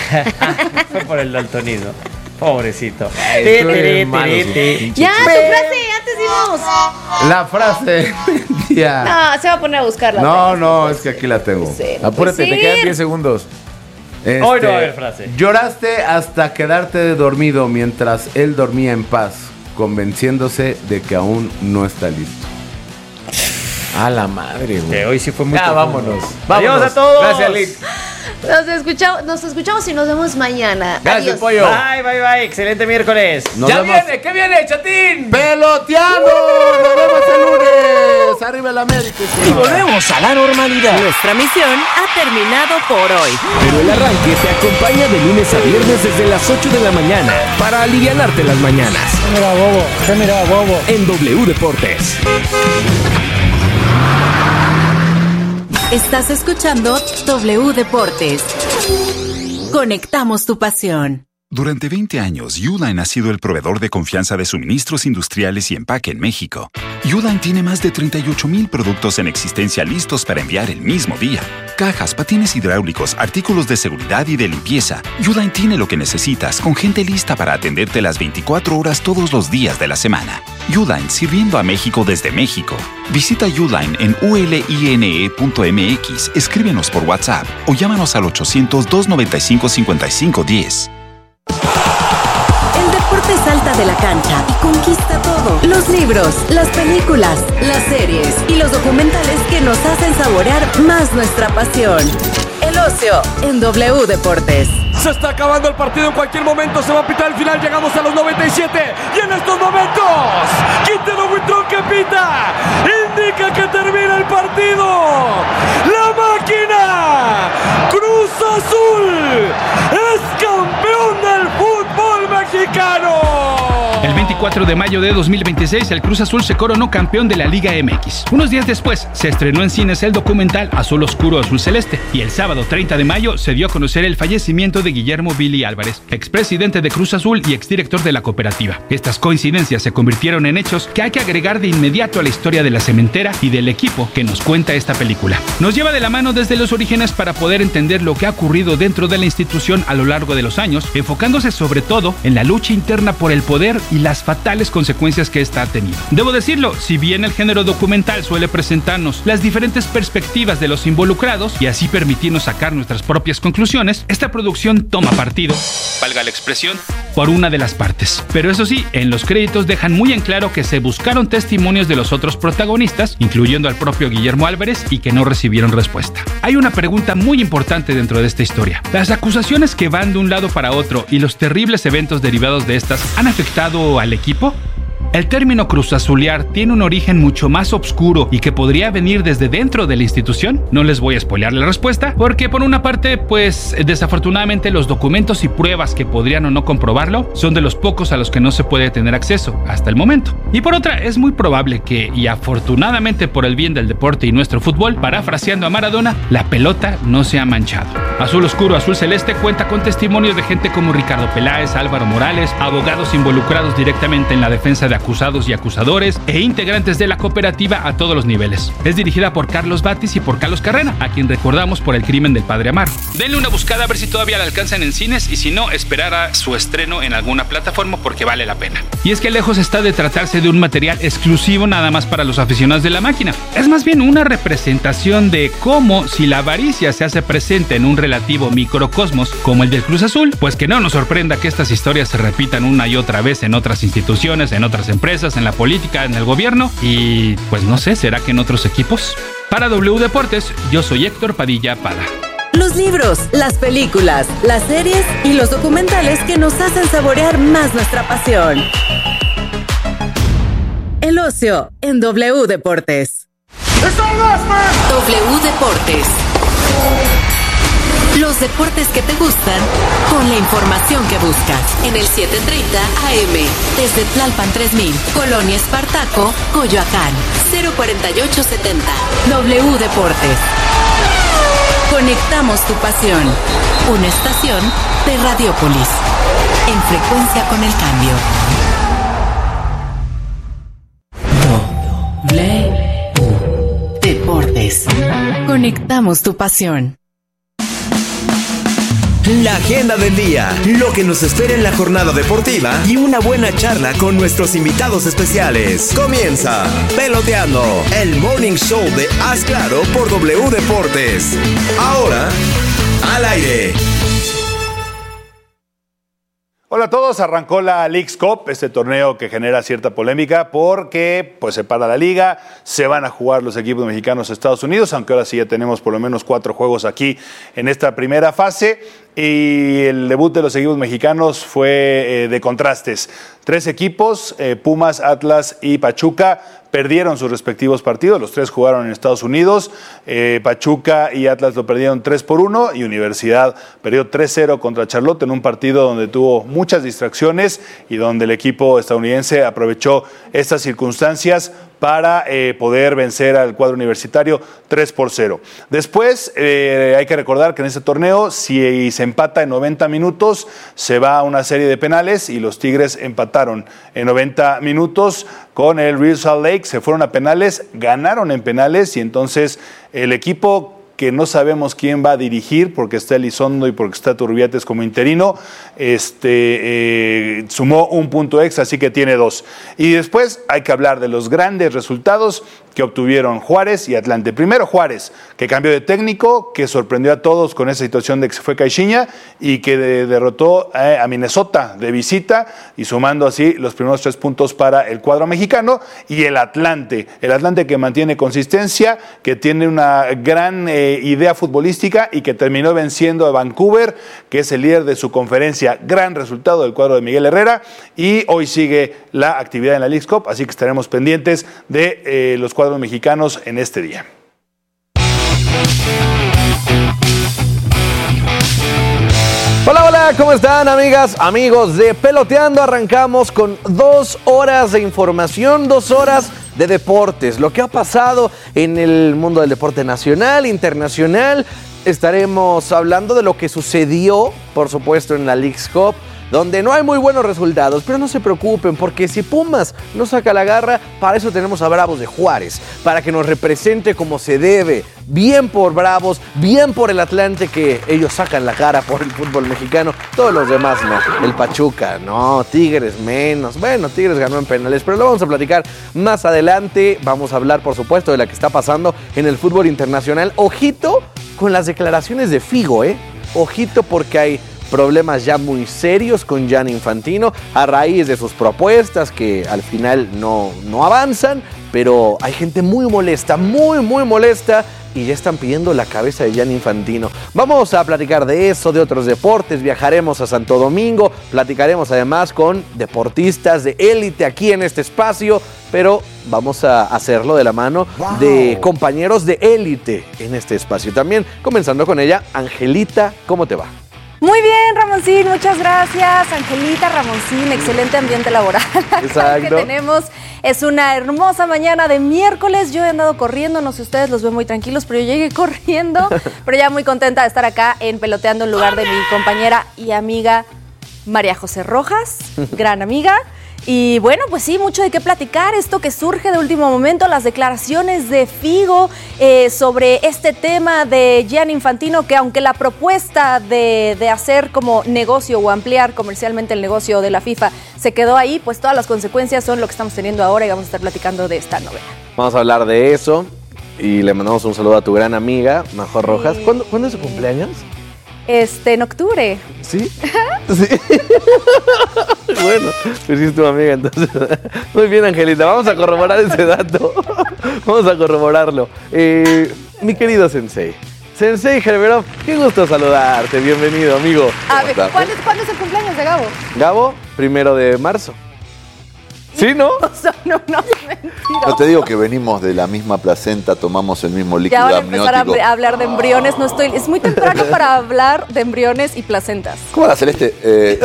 Fue por el daltonismo. Pobrecito. Ay, Ti, estoy ti, bien malo, ti, sí. ti. Ya, tu frase, antes íbamos. La frase del día. No, se va a poner a buscarla. No, apenas, no, pues. es que aquí la tengo. Sí, no Apúrate, puede te quedan ser. diez segundos. Este, Hoy no va a haber frase. Lloraste hasta quedarte dormido mientras él dormía en paz, convenciéndose de que aún no está listo. A la madre, güey. Que hoy sí fue muy Ya, profundo. vámonos. Adiós Vámonos. a todos. Gracias, Lick. Nos escuchamos, nos escuchamos y nos vemos mañana. Gracias, Adiós. pollo. Bye, bye, bye. Excelente miércoles. Nos ¡Ya vemos. viene! ¿Qué viene, chatín? ¡Peloteando! ¡Nos vemos el lunes! ¡Arriba el América! Y volvemos a la normalidad. Nuestra misión ha terminado por hoy. Pero el arranque te acompaña de lunes a viernes desde las ocho de la mañana para alivianarte las mañanas. Mira, bobo. ¿Qué mira, bobo? En W Deportes. Estás escuchando W Deportes. Conectamos tu pasión. Durante veinte años, Uline ha sido el proveedor de confianza de suministros industriales y empaque en México. Uline tiene más de treinta y ocho mil productos en existencia listos para enviar el mismo día. Cajas, patines hidráulicos, artículos de seguridad y de limpieza. Uline tiene lo que necesitas, con gente lista para atenderte las veinticuatro horas todos los días de la semana. Uline, sirviendo a México desde México. Visita Uline en u l i n e punto m x, escríbenos por WhatsApp o llámanos al ochocientos, doscientos noventa y cinco, cincuenta y cinco diez. El deporte salta de la cancha y conquista todo. Los libros, las películas, las series y los documentales que nos hacen saborear más nuestra pasión. El ocio en W Deportes. Se está acabando el partido, en cualquier momento se va a pitar el final, llegamos a los noventa y siete y en estos momentos Quintero Buitrón que pita indica que termina el partido. La máquina Cruz Azul es campeón del fútbol mexicano. El veinticuatro de mayo de dos mil veintiséis, el Cruz Azul se coronó campeón de la Liga M X. Unos días después, se estrenó en cines el documental Azul Oscuro Azul Celeste. Y el sábado treinta de mayo se dio a conocer el fallecimiento de Guillermo Billy Álvarez, expresidente de Cruz Azul y exdirector de la cooperativa. Estas coincidencias se convirtieron en hechos que hay que agregar de inmediato a la historia de la cementera y del equipo que nos cuenta esta película. Nos lleva de la mano desde los orígenes para poder entender lo que ha ocurrido dentro de la institución a lo largo de los años, enfocándose sobre todo en la lucha interna por el poder y las fatales consecuencias que esta ha tenido. Debo decirlo, si bien el género documental suele presentarnos las diferentes perspectivas de los involucrados y así permitirnos sacar nuestras propias conclusiones, esta producción toma partido, valga la expresión, por una de las partes. Pero eso sí, en los créditos dejan muy en claro que se buscaron testimonios de los otros protagonistas, incluyendo al propio Guillermo Álvarez, y que no recibieron respuesta. Hay una pregunta muy importante dentro de esta historia. ¿Las acusaciones que van de un lado para otro y los terribles eventos derivados de estas han afectado al equipo? El término cruzazulear tiene un origen mucho más oscuro y que podría venir desde dentro de la institución. No les voy a spoilear la respuesta, porque por una parte, pues desafortunadamente los documentos y pruebas que podrían o no comprobarlo son de los pocos a los que no se puede tener acceso hasta el momento. Y por otra, es muy probable que, y afortunadamente por el bien del deporte y nuestro fútbol, parafraseando a Maradona, la pelota no se ha manchado. Azul Oscuro, Azul Celeste cuenta con testimonios de gente como Ricardo Peláez, Álvaro Morales, abogados involucrados directamente en la defensa de acusados y acusadores e integrantes de la cooperativa a todos los niveles. Es dirigida por Carlos Batis y por Carlos Carrera, a quien recordamos por el crimen del padre Amaro. Denle una buscada a ver si todavía la alcanzan en cines y si no, esperar a su estreno en alguna plataforma porque vale la pena. Y es que lejos está de tratarse de un material exclusivo nada más para los aficionados de la máquina. Es más bien una representación de cómo, si la avaricia se hace presente en un relativo microcosmos como el del Cruz Azul, pues que no nos sorprenda que estas historias se repitan una y otra vez en otras instituciones, en otras empresas, en la política, en el gobierno y pues no sé, ¿será que en otros equipos? Para W Deportes, yo soy Héctor Padilla Pada. Los libros, las películas, las series y los documentales que nos hacen saborear más nuestra pasión. El ocio en W Deportes. W Deportes. Los deportes que te gustan con la información que buscas. En el siete treinta A M, desde Tlalpan tres mil, Colonia Espartaco, Coyoacán, cero cuarenta y ocho setenta. W Deportes. Conectamos tu pasión. Una estación de Radiopolis. En frecuencia con el cambio. W Deportes. Conectamos tu pasión. La agenda del día, lo que nos espera en la jornada deportiva y una buena charla con nuestros invitados especiales. Comienza Peloteando, el morning show de Haz Claro por W Deportes. Ahora, al aire. Hola a todos, arrancó la Leagues Cup, este torneo que genera cierta polémica porque pues se para la liga, se van a jugar los equipos mexicanos a Estados Unidos, aunque ahora sí ya tenemos por lo menos cuatro juegos aquí en esta primera fase. Y el debut de los equipos mexicanos fue eh, de contrastes. Tres equipos, eh, Pumas, Atlas y Pachuca, perdieron sus respectivos partidos. Los tres jugaron en Estados Unidos. Eh, Pachuca y Atlas lo perdieron tres por uno y Universidad perdió tres cero contra Charlotte en un partido donde tuvo muchas distracciones y donde el equipo estadounidense aprovechó estas circunstancias para eh, poder vencer al cuadro universitario tres por cero. Después, eh, hay que recordar que en este torneo, si se empata en noventa minutos, se va a una serie de penales y los Tigres empataron en noventa minutos con el Real Salt Lake, se fueron a penales, ganaron en penales y entonces el equipo que no sabemos quién va a dirigir porque está Elizondo y porque está Turbiates como interino, este, eh, sumó un punto extra, así que tiene dos. Y después hay que hablar de los grandes resultados que obtuvieron Juárez y Atlante. Primero Juárez, que cambió de técnico, que sorprendió a todos con esa situación de que se fue Caixinha y que de, derrotó eh, a Minnesota de visita y sumando así los primeros tres puntos para el cuadro mexicano. Y el Atlante, el Atlante que mantiene consistencia, que tiene una gran eh, idea futbolística y que terminó venciendo a Vancouver, que es el líder de su conferencia. Gran resultado del cuadro de Miguel Herrera y hoy sigue la actividad en la Leagues Cup, así que estaremos pendientes de eh, los cuadros mexicanos en este día. Hola, hola, ¿cómo están, amigas, amigos de Peloteando? Arrancamos con dos horas de información, dos horas de deportes, lo que ha pasado en el mundo del deporte nacional, internacional. Estaremos hablando de lo que sucedió, por supuesto, en la Leagues Cup, donde no hay muy buenos resultados, pero no se preocupen, porque si Pumas no saca la garra, para eso tenemos a Bravos de Juárez, para que nos represente como se debe. Bien por Bravos, bien por el Atlante, que ellos sacan la cara por el fútbol mexicano. Todos los demás no. El Pachuca, no. Tigres menos. Bueno, Tigres ganó en penales, pero lo vamos a platicar más adelante. Vamos a hablar, por supuesto, de la que está pasando en el fútbol internacional. Ojito con las declaraciones de Figo, ¿eh? Ojito porque hay problemas ya muy serios con Gianni Infantino a raíz de sus propuestas que al final no, no avanzan, pero hay gente muy molesta, muy, muy molesta y ya están pidiendo la cabeza de Gianni Infantino. Vamos a platicar de eso, de otros deportes, viajaremos a Santo Domingo, platicaremos además con deportistas de élite aquí en este espacio, pero vamos a hacerlo de la mano wow. de compañeros de élite en este espacio también, comenzando con ella. Angelita, ¿cómo te va? Muy bien, Ramoncín, muchas gracias. Angelita, Ramoncín, excelente ambiente laboral. Exacto. Que tenemos, es una hermosa mañana de miércoles. Yo he andado corriendo, no sé ustedes, los veo muy tranquilos, pero yo llegué corriendo. Pero ya muy contenta de estar acá en Peloteando en lugar de mi compañera y amiga María José Rojas, gran amiga. Y bueno, pues sí, mucho de qué platicar, esto que surge de último momento, las declaraciones de Figo eh, sobre este tema de Gianni Infantino, que aunque la propuesta de, de hacer como negocio o ampliar comercialmente el negocio de la FIFA se quedó ahí, pues todas las consecuencias son lo que estamos teniendo ahora y vamos a estar platicando de esta novela. Vamos a hablar de eso y le mandamos un saludo a tu gran amiga, Majo Rojas. Sí. ¿Cuándo, ¿Cuándo es su cumpleaños? Este, en octubre. ¿Sí? Sí. Bueno, pues sí es tu amiga, entonces. Muy bien, Angelita, vamos a corroborar ese dato. Vamos a corroborarlo. Eh, mi querido Sensei. Sensei Gerberov, qué gusto saludarte. Bienvenido, amigo. A ver, ¿cuándo es, ¿cuándo es el cumpleaños de Gabo? Gabo, primero de marzo. ¿Sí, no? Son unos mentirosos. No te digo que venimos de la misma placenta, tomamos el mismo líquido amniótico. Ya van a empezar a hablar de embriones, no estoy... Es muy temprano para hablar de embriones y placentas. ¿Cómo la Celeste? Eh,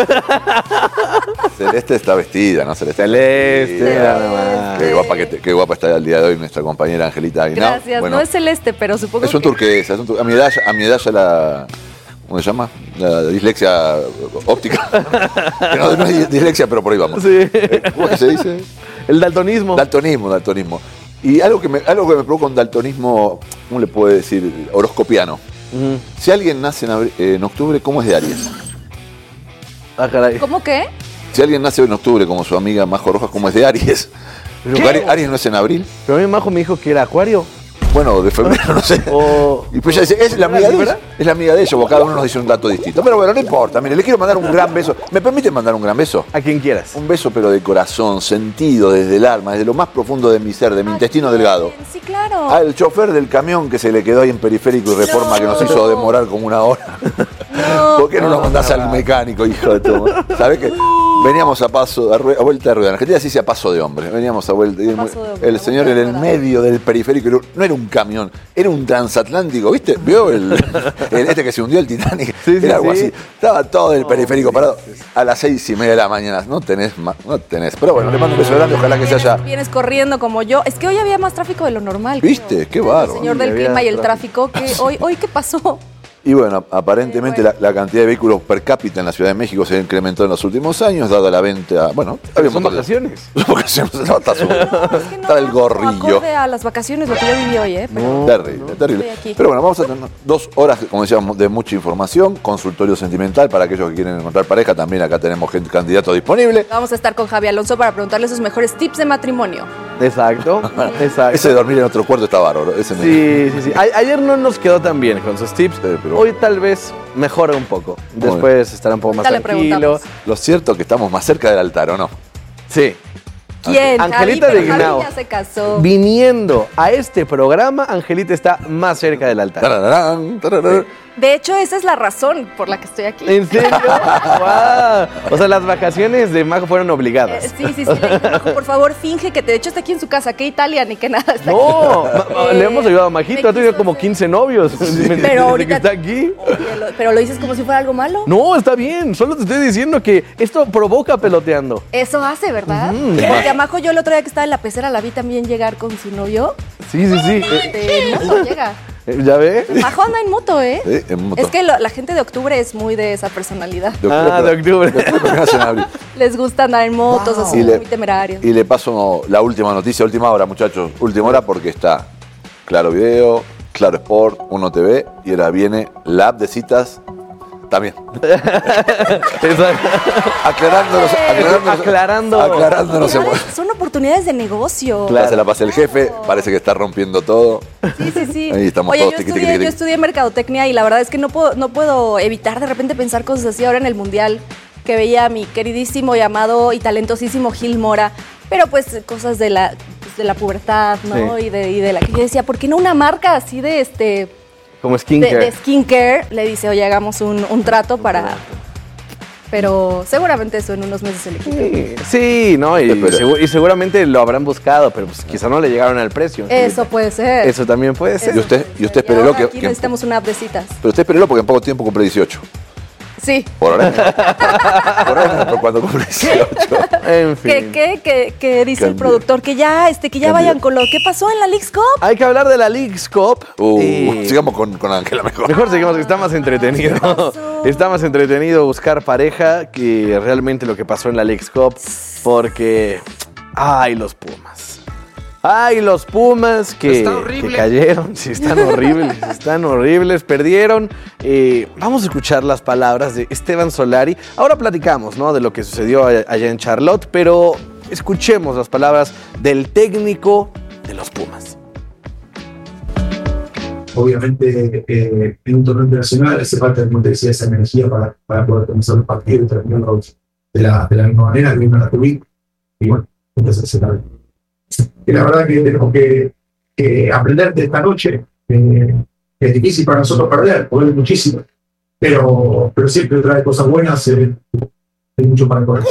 Celeste está vestida, ¿no? Celeste. Celeste. Celeste. Qué guapa, que te, qué guapa está el día de hoy nuestra compañera Angelita Aguinaldo. Gracias, bueno, no es celeste, pero supongo es un que... turquesa, es un turquesa. A mi edad, a mi edad ya la... ¿Cómo se llama? La dislexia óptica. Que no, no es dislexia, pero por ahí vamos. Sí. ¿Cómo es que se dice? El daltonismo. Daltonismo, daltonismo. Y algo que me, algo que me provoca un daltonismo, ¿cómo le puedo decir? Horoscopiano. Uh-huh. Si alguien nace en, abri- en octubre, ¿cómo es de Aries? Ah, caray. ¿Cómo qué? Si alguien nace en octubre, como su amiga Majo Rojas, ¿cómo es de Aries? Aries, Aries no es en abril. Pero a mí Majo me dijo que era Acuario. Bueno, de febrero, no sé. O... Y pues ella dice, es la amiga de ella. Es la amiga de ella, porque cada uno nos dice un dato distinto. Pero bueno, no importa. Mire, le quiero mandar un gran beso. ¿Me permite mandar un gran beso? A quien quieras. Un beso, pero de corazón, sentido, desde el alma, desde lo más profundo de mi ser, de mi intestino delgado. Sí, claro. Al chofer del camión que se le quedó ahí en Periférico y Reforma, no. que nos hizo demorar como una hora. No. ¿Por qué no, no nos mandás no, al mecánico, hijo de todo? ¿Sabés qué? Veníamos a paso, a, rue- a vuelta de rueda. En Argentina se dice a paso de hombre. Veníamos a vuelta. A paso de hombre, el señor en el medio del periférico. No era un camión, era un transatlántico, ¿viste? ¿Vio el, el este que se hundió el Titanic? Sí, sí, era algo sí. así. Estaba todo el periférico oh, parado sí, sí. a las seis y media de la mañana. No tenés, no tenés. Pero bueno, le mando un beso grande. Ojalá que se haya. Vienes corriendo como yo. Es que hoy había más tráfico de lo normal. ¿Viste? Creo. Qué bárbaro. El señor del clima y el tráfico. Que hoy, hoy, ¿qué pasó? Y bueno, aparentemente bueno. La, la cantidad de vehículos per cápita en la Ciudad de México se incrementó en los últimos años, dada la venta. Bueno, había son vacaciones. Son vacaciones, no, está, su, no, es que no, está el gorrillo. Acorde a las vacaciones lo que yo viví hoy, ¿eh? Pero, no, terrible, no, terrible. Pero bueno, vamos a tener dos horas, como decíamos, de mucha información, consultorio sentimental para aquellos que quieren encontrar pareja. También acá tenemos gente, candidato disponible. Vamos a estar con Javi Alonso para preguntarle sus mejores tips de matrimonio. Exacto, exacto. Ese de dormir en otro cuarto está bárbaro. Ese sí, me... sí, sí. A- ayer no nos quedó tan bien con sus tips, eh, pero hoy tal vez mejora un poco. Después estará un poco más Ahorita tranquilo. Lo cierto es que estamos más cerca del altar, ¿o no? Sí. ¿Quién? Angelita Javi, de Guinao. ya se casó. Viniendo a este programa, Angelita está más cerca del altar. Tararán, tararán. De hecho, esa es la razón por la que estoy aquí. ¿En serio? ¡Wow! O sea, las vacaciones de Majo fueron obligadas. Eh, sí, sí, sí. Le dije, Majo, por favor, finge que te, de hecho está aquí en su casa, que Italia ni que nada. Está no, aquí. Ma- eh, le hemos ayudado a Majito, ha tenido como quince novios. Sí. Pero ahorita que está aquí. Oye, lo, pero lo dices como si fuera algo malo. No, está bien. Solo te estoy diciendo que esto provoca peloteando. Eso hace, ¿verdad? Mm, Porque a Majo yo el otro día que estaba en la pecera la vi también llegar con su novio. Sí, sí, sí. Este, no, no llega. ¿Ya ve? Majo anda en moto, ¿eh? Sí, en moto. Es que lo- la gente de octubre es muy de esa personalidad. De octubre, Ah, de octubre. de octubre me hacen abrir. Les gusta andar en motos, así, Y le- muy temerarios. Y le paso la última noticia, última hora, muchachos. Última hora porque está Claro Video, Claro Sport, Uno T V y ahora viene la app de citas también. aclarándonos, aclarándonos, Aclarando. aclarándonos. Son, son oportunidades de negocio. Ya se la pasa el jefe, parece que está rompiendo todo. Sí, sí, sí. Ahí estamos Oye, todos yo tiqui, estudié, tiqui, tiqui. yo estudié mercadotecnia y la verdad es que no puedo, no puedo evitar de repente pensar cosas así ahora en el Mundial, que veía a mi queridísimo y amado y talentosísimo Gil Mora, pero pues cosas de la, pues, de la pubertad, ¿no? Sí. Y, de, y de la que yo decía, ¿por qué no una marca así de este Como de, skincare. de skincare? Le dice, oye, hagamos un, un trato para... Pero seguramente eso en unos meses se le quita. Sí, sí, no, y, segu- y seguramente lo habrán buscado, pero pues quizá no le llegaron al precio. Eso puede ser. Eso también puede ser. Y usted, y usted Y espérelo ahora que, aquí que- necesitamos una app de citas. pero usted espérelo porque en poco tiempo cumple dieciocho. Sí. Por ahora. Por ahora, por cuando cumple dieciocho. En ¿Qué, qué, qué, qué dice el Cambio. productor? Que ya, este, que ya Cambio. vayan con lo que pasó en la Leagues Cup. Hay que hablar de la Leagues Cup. Uh, y- sigamos con, con Ángela mejor. Mejor seguimos, que está más entretenido. Está más entretenido buscar pareja que realmente lo que pasó en la Leagues Cup. Porque. ¡Ay, los Pumas! ¡Ay, los Pumas que, Está horrible. que cayeron! Sí, están horribles, están horribles, perdieron. Eh, vamos a escuchar las palabras de Esteban Solari. Ahora platicamos, ¿no?, de lo que sucedió a- allá en Charlotte, pero escuchemos las palabras del técnico de los Pumas. Obviamente, eh, en un torneo internacional hace falta, como te decía, esa energía para, para poder comenzar el partido y terminarlos de la, de la misma manera que vino la tuvimos. Y bueno, entonces se sabe. Y la verdad que tenemos que, que aprender de esta noche. Eh, es difícil para nosotros perder, poder muchísimo. Pero, pero siempre trae cosas buenas, eh, hay mucho para correr.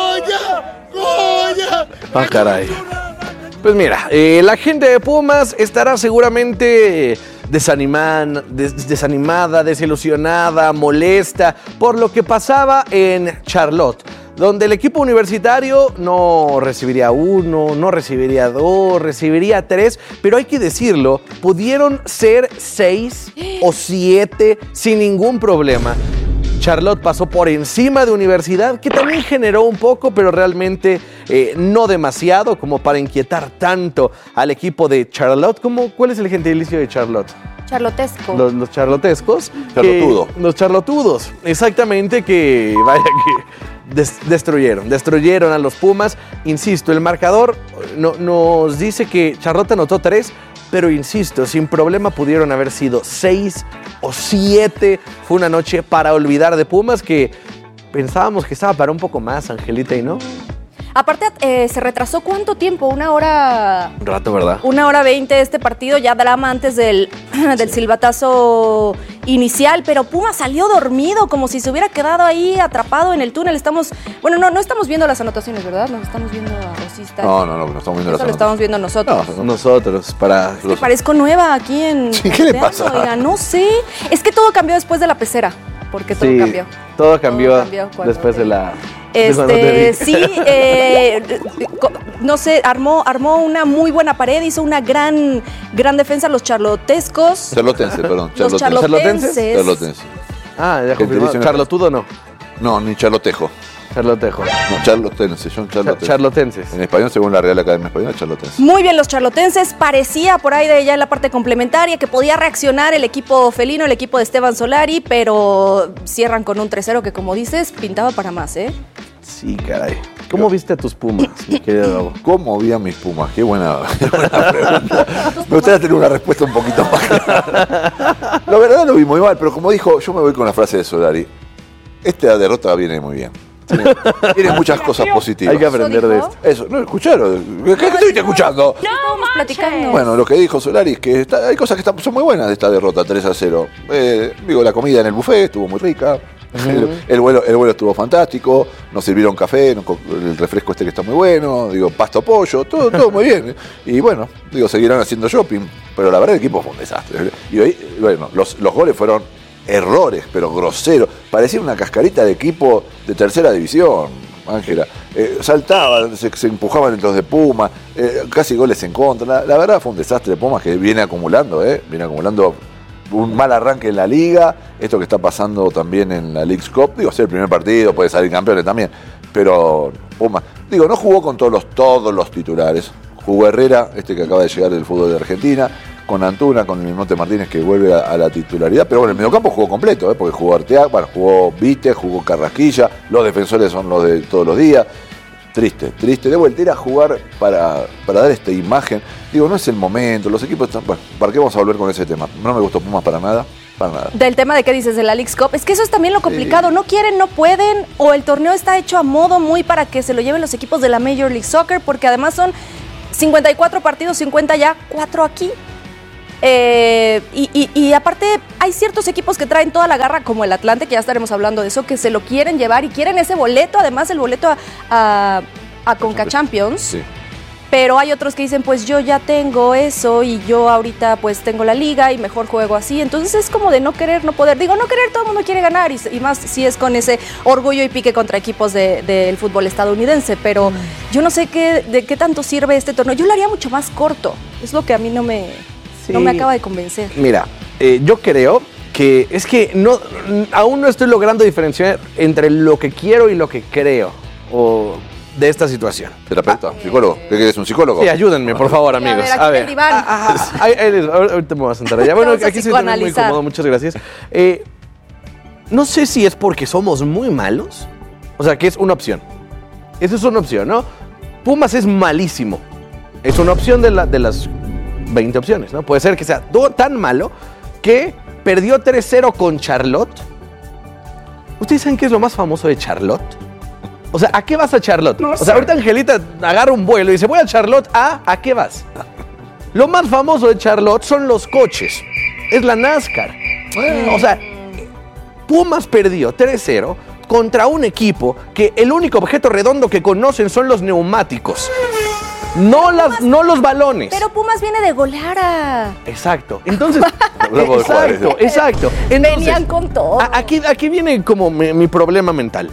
Ah, caray. Pues mira, eh, la gente de Pumas estará seguramente desaniman- des- desanimada, desilusionada, molesta por lo que pasaba en Charlotte, donde el equipo universitario no recibiría uno, no recibiría dos, recibiría tres, pero hay que decirlo, pudieron ser seis o siete sin ningún problema. Charlotte pasó por encima de Universidad, que también generó un poco, pero realmente eh, no demasiado como para inquietar tanto al equipo de Charlotte. ¿Cómo, ¿Cuál es el gentilicio de Charlotte? Charlotesco. Los, los charlotescos. Charlotudo. Que- los charlotudos, exactamente, que vaya que des- destruyeron, destruyeron a los Pumas. Insisto, el marcador no- nos dice que Charlotte anotó tres, pero insisto, sin problema pudieron haber sido seis o siete. Fue una noche para olvidar de Pumas que pensábamos que estaba para un poco más, Angelita, y no. Aparte, eh, se retrasó ¿cuánto tiempo? Una hora... Un rato, ¿verdad? Una hora veinte este partido, ya drama antes del, del silbatazo inicial, pero Puma salió dormido, como si se hubiera quedado ahí atrapado en el túnel. Estamos, bueno, no, no estamos viendo las anotaciones, ¿verdad? Nos estamos viendo a Rosista. No, no, no, no estamos viendo Eso las lo estamos viendo nosotros. No, nosotros, para... Me parezco nueva aquí en... ¿qué le pasa? Oiga, no sé. Es que todo cambió después de la pecera, porque todo Sí, cambió. todo cambió, Todo cambió cuando después de la... de Este, cuando te vi. sí, eh, co- no sé, armó, armó una muy buena pared, hizo una gran, gran defensa los charlotescos. Charlotense, perdón. Los charlotenses. Charlotense. Ah, ya Que confirmó. te dicen- ¿Charlotudo no? No, ni charlotejo. Charlotejo. No, charlotense, son charlotenses. charlotenses. En español, según la Real Academia Española, charlotense. Muy bien los charlotenses, parecía por ahí de ya en la parte complementaria que podía reaccionar el equipo felino, el equipo de Esteban Solari, pero cierran con un tres cero que, como dices, pintaba para más, ¿eh? Sí, caray. ¿Cómo viste a tus Pumas, mi querido Gabo? ¿Cómo vi a mis Pumas? Qué buena, qué buena pregunta. Me gustaría tener una respuesta un poquito más clara. La verdad lo vi muy mal, pero como dijo, yo me voy con la frase de Solari. Esta derrota viene muy bien. Tiene, tiene muchas cosas positivas. Hay que aprender de esto. Eso, ¿no escucharon? ¿Qué, qué estuviste escuchando? Estábamos platicando. Bueno, lo que dijo Solari es que está- hay cosas que están- son muy buenas de esta derrota tres a cero. Eh, digo, la comida en el buffet estuvo muy rica. El, el vuelo, el vuelo estuvo fantástico, nos sirvieron café, nos co- el refresco este que está muy bueno, digo, pasto pollo, todo, todo muy bien. Y bueno, digo, seguirán haciendo shopping, pero la verdad el equipo fue un desastre. Y hoy, bueno, los, los goles fueron errores, pero groseros. Parecía una cascarita de equipo de tercera división. Ángela. Eh, saltaban, se, se empujaban entre los de Pumas, eh, casi goles en contra. La, la verdad fue un desastre de Pumas que viene acumulando, ¿eh? Viene acumulando un mal arranque en la Liga. Esto que está pasando también en la Leagues Cup. Digo, ser el primer partido, puede salir campeones también. Pero Pumas, digo, no jugó con todos los, todos los titulares. Jugó Herrera, este que acaba de llegar del fútbol de Argentina, con Antuna, con el Mimote Martínez que vuelve a, a la titularidad, pero bueno, el mediocampo jugó completo, ¿eh? Porque jugó Arteaga, bueno, jugó Vite, jugó Carrasquilla, los defensores son los de todos los días. Triste, triste. De vuelta, ir a jugar para, para dar esta imagen. Digo, no es el momento, los equipos están... Bueno, ¿para qué vamos a volver con ese tema? No me gustó Pumas para nada, para nada. Del tema de qué dices, de la Leagues Cup, es que eso es también lo complicado. Sí. No quieren, no pueden, o el torneo está hecho a modo muy para que se lo lleven los equipos de la Major League Soccer, porque además son cincuenta y cuatro partidos, cincuenta ya, cuatro aquí. Eh, y, y, y aparte hay ciertos equipos que traen toda la garra, como el Atlante, que ya estaremos hablando de eso, que se lo quieren llevar y quieren ese boleto, además el boleto a, a, a Conca Champions. Sí. Pero hay otros que dicen, pues yo ya tengo eso y yo ahorita pues tengo la liga y mejor juego así. Entonces es como de no querer, no poder. Digo, no querer, todo el mundo quiere ganar y, y más si es con ese orgullo y pique contra equipos del de, fútbol estadounidense. Pero mm. yo no sé qué, de qué tanto sirve este torneo. Yo lo haría mucho más corto. Es lo que a mí no me, sí. no me acaba de convencer. Mira, eh, yo creo que es que no, aún no estoy logrando diferenciar entre lo que quiero y lo que creo. O... de esta situación. Terapeuta, psicólogo. ¿Qué quieres? ¿Un psicólogo? Sí, ayúdenme, por favor, amigos. A ver, aquí el diván. Ahorita me voy a sentar allá. Bueno, aquí estoy muy cómodo, muchas gracias. Eh, no sé si es porque somos muy malos. O sea, que es una opción. Esa es una opción, ¿no? Pumas es malísimo. Es una opción de, la, de las veinte opciones, ¿no? Puede ser que sea tan malo que perdió tres cero con Charlotte. ¿Ustedes saben qué es lo más famoso de Charlotte? O sea, ¿a qué vas a Charlotte? No o sea, sé. Ahorita Angelita agarra un vuelo y dice, voy a Charlotte, ¿a? ¿A qué vas? Lo más famoso de Charlotte son los coches. Es la NASCAR. Mm. O sea, Pumas perdió tres cero contra un equipo que el único objeto redondo que conocen son los neumáticos. No, las, Pumas, no los balones. Pero Pumas viene de golear a... Exacto. Entonces, exacto, exacto. Entonces, venían con todo. Aquí, aquí viene como mi, mi problema mental.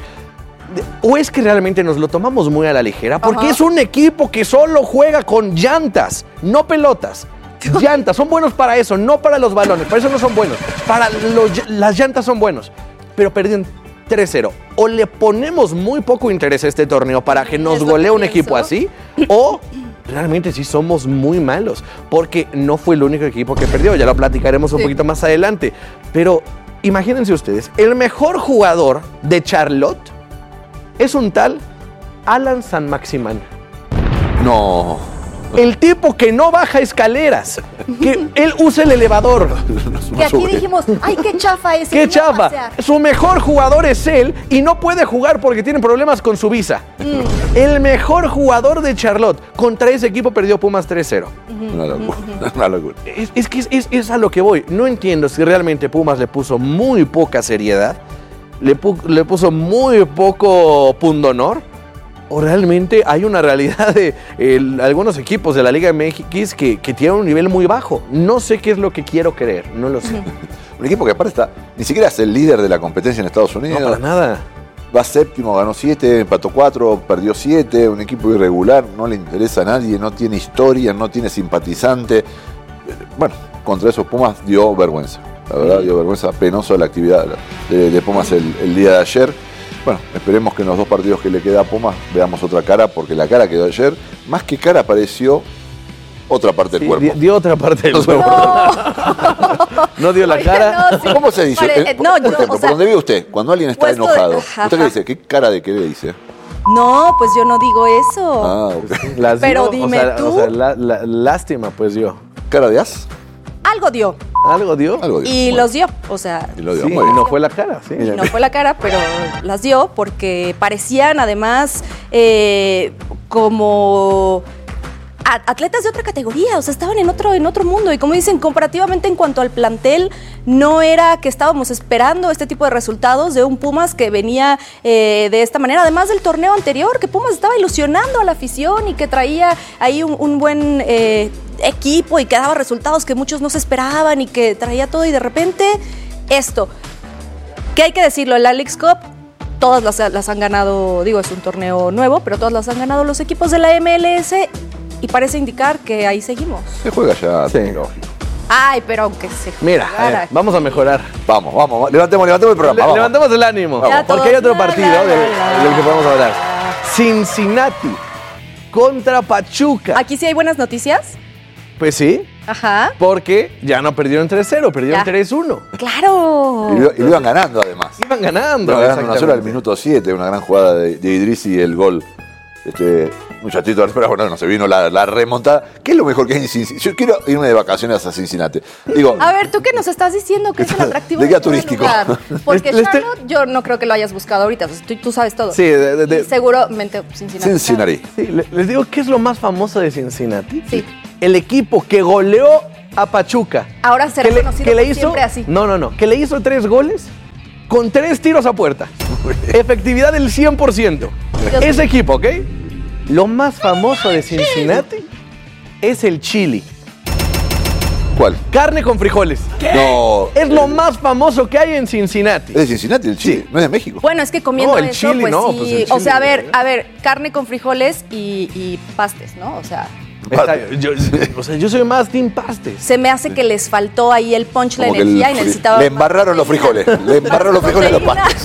¿O es que realmente nos lo tomamos muy a la ligera? Porque Ajá. es un equipo que solo juega con llantas, no pelotas. Llantas, son buenos para eso, no para los balones. Para eso no son buenos. Para los, las llantas son buenos. Pero perdieron tres cero. O le ponemos muy poco interés a este torneo para que nos golee un equipo así, o realmente sí somos muy malos. Porque no fue el único equipo que perdió. Ya lo platicaremos un sí. poquito más adelante. Pero imagínense ustedes, el mejor jugador de Charlotte es un tal Alan San Maximán. No. El tipo que no baja escaleras, que él usa el elevador. Que aquí dijimos, ay, qué chafa es. Qué chafa. Su mejor jugador es él y no puede jugar porque tiene problemas con su visa. Mm. El mejor jugador de Charlotte contra ese equipo perdió Pumas tres cero. Uh-huh. Una locura. Uh-huh. Una locura. Es, es que es, es, es a lo que voy. No entiendo si realmente Pumas le puso muy poca seriedad. Le, pu- le puso muy poco pundonor, o realmente hay una realidad de el, algunos equipos de la Liga M X que, que tienen un nivel muy bajo. No sé qué es lo que quiero creer, no lo sé. Un equipo que aparte está, ni siquiera es el líder de la competencia en Estados Unidos. No, para nada. Va séptimo, ganó siete, empató cuatro, perdió siete, un equipo irregular, no le interesa a nadie, no tiene historia, no tiene simpatizante. Bueno, contra esos Pumas dio vergüenza. La verdad, dio vergüenza, penoso la actividad de, de Pumas el, el día de ayer. Bueno, esperemos que en los dos partidos que le queda a Pumas veamos otra cara, porque la cara quedó ayer, más que cara apareció otra parte del sí, cuerpo. Dio otra parte del cuerpo. No, no dio la Oye, cara. No, sí. ¿Cómo se dice? Vale, eh, no, por, yo, ejemplo, o sea, por donde vive usted, cuando alguien está enojado, de... ¿usted qué dice? ¿Qué cara de qué le dice? No, pues yo no digo eso. Ah, okay. Las Pero dio, dime o sea, tú. O sea, la, la, lástima, pues dio. ¿Cara de as? Algo dio. ¿Algo dio? Algo dio. Y bueno. los dio, o sea... Y lo dio, sí, muy bien. no fue la cara, sí. Y no fue la cara, pero las dio porque parecían además eh, como... atletas de otra categoría, o sea, estaban en otro, en otro mundo. Y como dicen, comparativamente en cuanto al plantel, no era que estábamos esperando este tipo de resultados de un Pumas que venía eh, de esta manera. Además del torneo anterior, que Pumas estaba ilusionando a la afición y que traía ahí un, un buen eh, equipo y que daba resultados que muchos no se esperaban y que traía todo. Y de repente, esto. ¿Qué hay que decirlo? En la Leagues Cup todas las, las han ganado, digo, es un torneo nuevo, pero todas las han ganado los equipos de la M L S y parece indicar que ahí seguimos. Se juega ya, Sí. lógico. Ay, pero aunque se Mira, a ver, vamos a mejorar. Vamos, vamos, levantemos, levantemos el programa. Le- vamos. levantemos el ánimo, Vamos. porque hay otro partido del, del que podemos hablar. Cincinnati contra Pachuca. Aquí sí hay buenas noticias. Pues sí, Ajá. porque ya no perdieron tres cero, perdieron Ya. tres uno. Claro. Y lo, y lo iban ganando además. Iban ganando. Iban ganando una sola al exactamente. minuto siete, una gran jugada de, de Idrissi y el gol. Este muchachito, pero bueno, no se vino la, la remontada. ¿Qué es lo mejor que hay en Cincinnati? Yo quiero irme de vacaciones a Cincinnati. Digo, A ver, ¿tú qué nos estás diciendo que es el atractivo de guía de cada turístico. lugar? Porque Les- les te- Charlotte, yo no creo que lo hayas buscado ahorita. Pues, tú, tú sabes todo. Sí, de- de- de- Y seguramente Cincinnati. Cincinnati. Sí, le- les digo, ¿qué es lo más famoso de Cincinnati? Sí. El equipo que goleó a Pachuca. Ahora será que le, conocido que le por hizo, siempre así. No, no, no. Que le hizo tres goles con tres tiros a puerta. Efectividad del cien por ciento. Dios Ese mío. equipo, ¿ok? Lo más famoso de Cincinnati es el chili. ¿cuál? Carne con frijoles. No. Es lo más famoso que hay en Cincinnati. ¿Es de Cincinnati el Chile? ¿No es de México? Bueno, es que comiendo No, el eso, chili pues no, sí. pues el o sea, a chili, ver, a ver, carne con frijoles y, y pastes, ¿no? O sea, Está- yo, o sea, yo soy más team pastes. se me hace que les faltó ahí el punch, la Como que energía el y fri- necesitaba. le embarraron los frijoles. Le embarraron los frijoles a los pastes.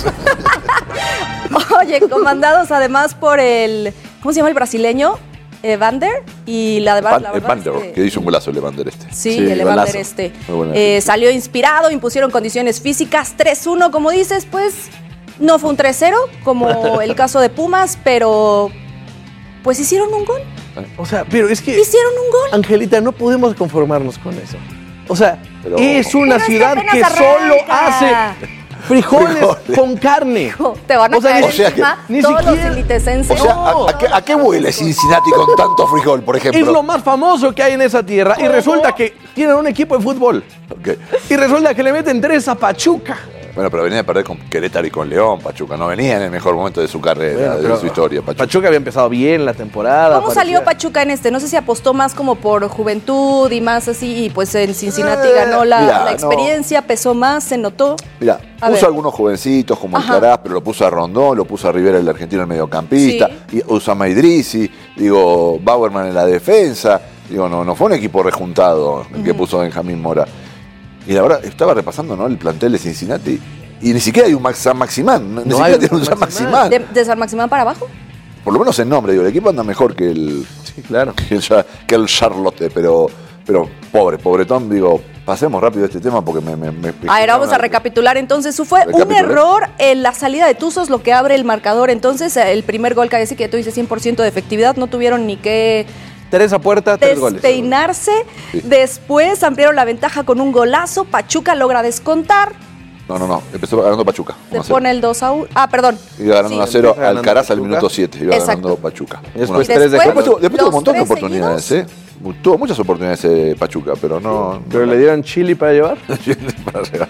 Oye, comandados además por el. ¿Cómo se llama el brasileño? Evander. Y la de Van- la el verdad Vander, es que- que hizo un golazo el Evander este. Sí, el Evander golazo. este. Muy buena Eh, definición. salió inspirado, impusieron condiciones físicas tres uno, como dices, pues no fue un tres cero, como el caso de Pumas, pero pues hicieron un gol. O sea, pero es que. Hicieron un gol. Angelita, no podemos conformarnos con eso. O sea, Pero- es una Pero es que ciudad apenas que, solo arranca. hace frijoles, Frijoles. con carne. Te van a O sea, caer ni- o sea que- encima ni todos siquiera- los elitesenses. O sea, ¿a, a qué, a qué huele Cincinnati con tanto frijol, por ejemplo? Es lo más famoso que hay en esa tierra. Y resulta que tienen un equipo de fútbol. Ok. Y resulta que le meten tres a Pachuca. Bueno, pero venía a perder con Querétaro y con León, Pachuca. No venía en el mejor momento de su carrera, Bueno, de pero su historia, Pachuca. Pachuca había empezado bien la temporada. ¿Cómo salió parecía- Pachuca en este? No sé si apostó más como por juventud y más así, y pues en Cincinnati Eh, ganó la, mira, la experiencia, pesó más, se notó. Mira, A puso ver. algunos jovencitos como Ajá. Alcaraz, pero lo puso a Rondón, lo puso a Rivera, el argentino, el mediocampista, Sí. y Usama Idrissi, digo, Bauerman en la defensa. Digo, no, no fue un equipo rejuntado el que puso Benjamín Mora. Y la verdad, estaba repasando, ¿no?, el plantel de Cincinnati. Y ni siquiera hay un Max San Maximán, no, ni No No hay hay siquiera tiene un San Maximán. ¿De, de San Maximán para abajo? Por lo menos en nombre, digo, el equipo anda mejor que el, Sí, claro. que el, Cha- que el Charlotte, pero, pero pobre, pobretón, digo, pasemos rápido este tema porque me... me, me A ver, vamos a recapitular entonces. Su fue un Recapitulé. error en la salida de Tuzos, lo que abre el marcador. Entonces, el primer gol que decir que tú dices cien por ciento de efectividad, no tuvieron ni que Tres a puerta, tres goles. despeinarse. Sí. Después ampliaron la ventaja con un golazo. Pachuca logra descontar. No, no, no, empezó ganando Pachuca. Se uno a cero. pone el dos a uno. Ah, perdón. Iba ganando Sí. uno a cero, Empieza ganando Alcaraz al Pachuca. minuto siete, iba Exacto. ganando Pachuca. Y después uno a cero. tres de Después, Después tuvo, después tuvo los un montón de tres oportunidades, ¿eh? Tuvo muchas oportunidades eh, Pachuca, pero no... Pero le dieron chili para llevar. para llegar.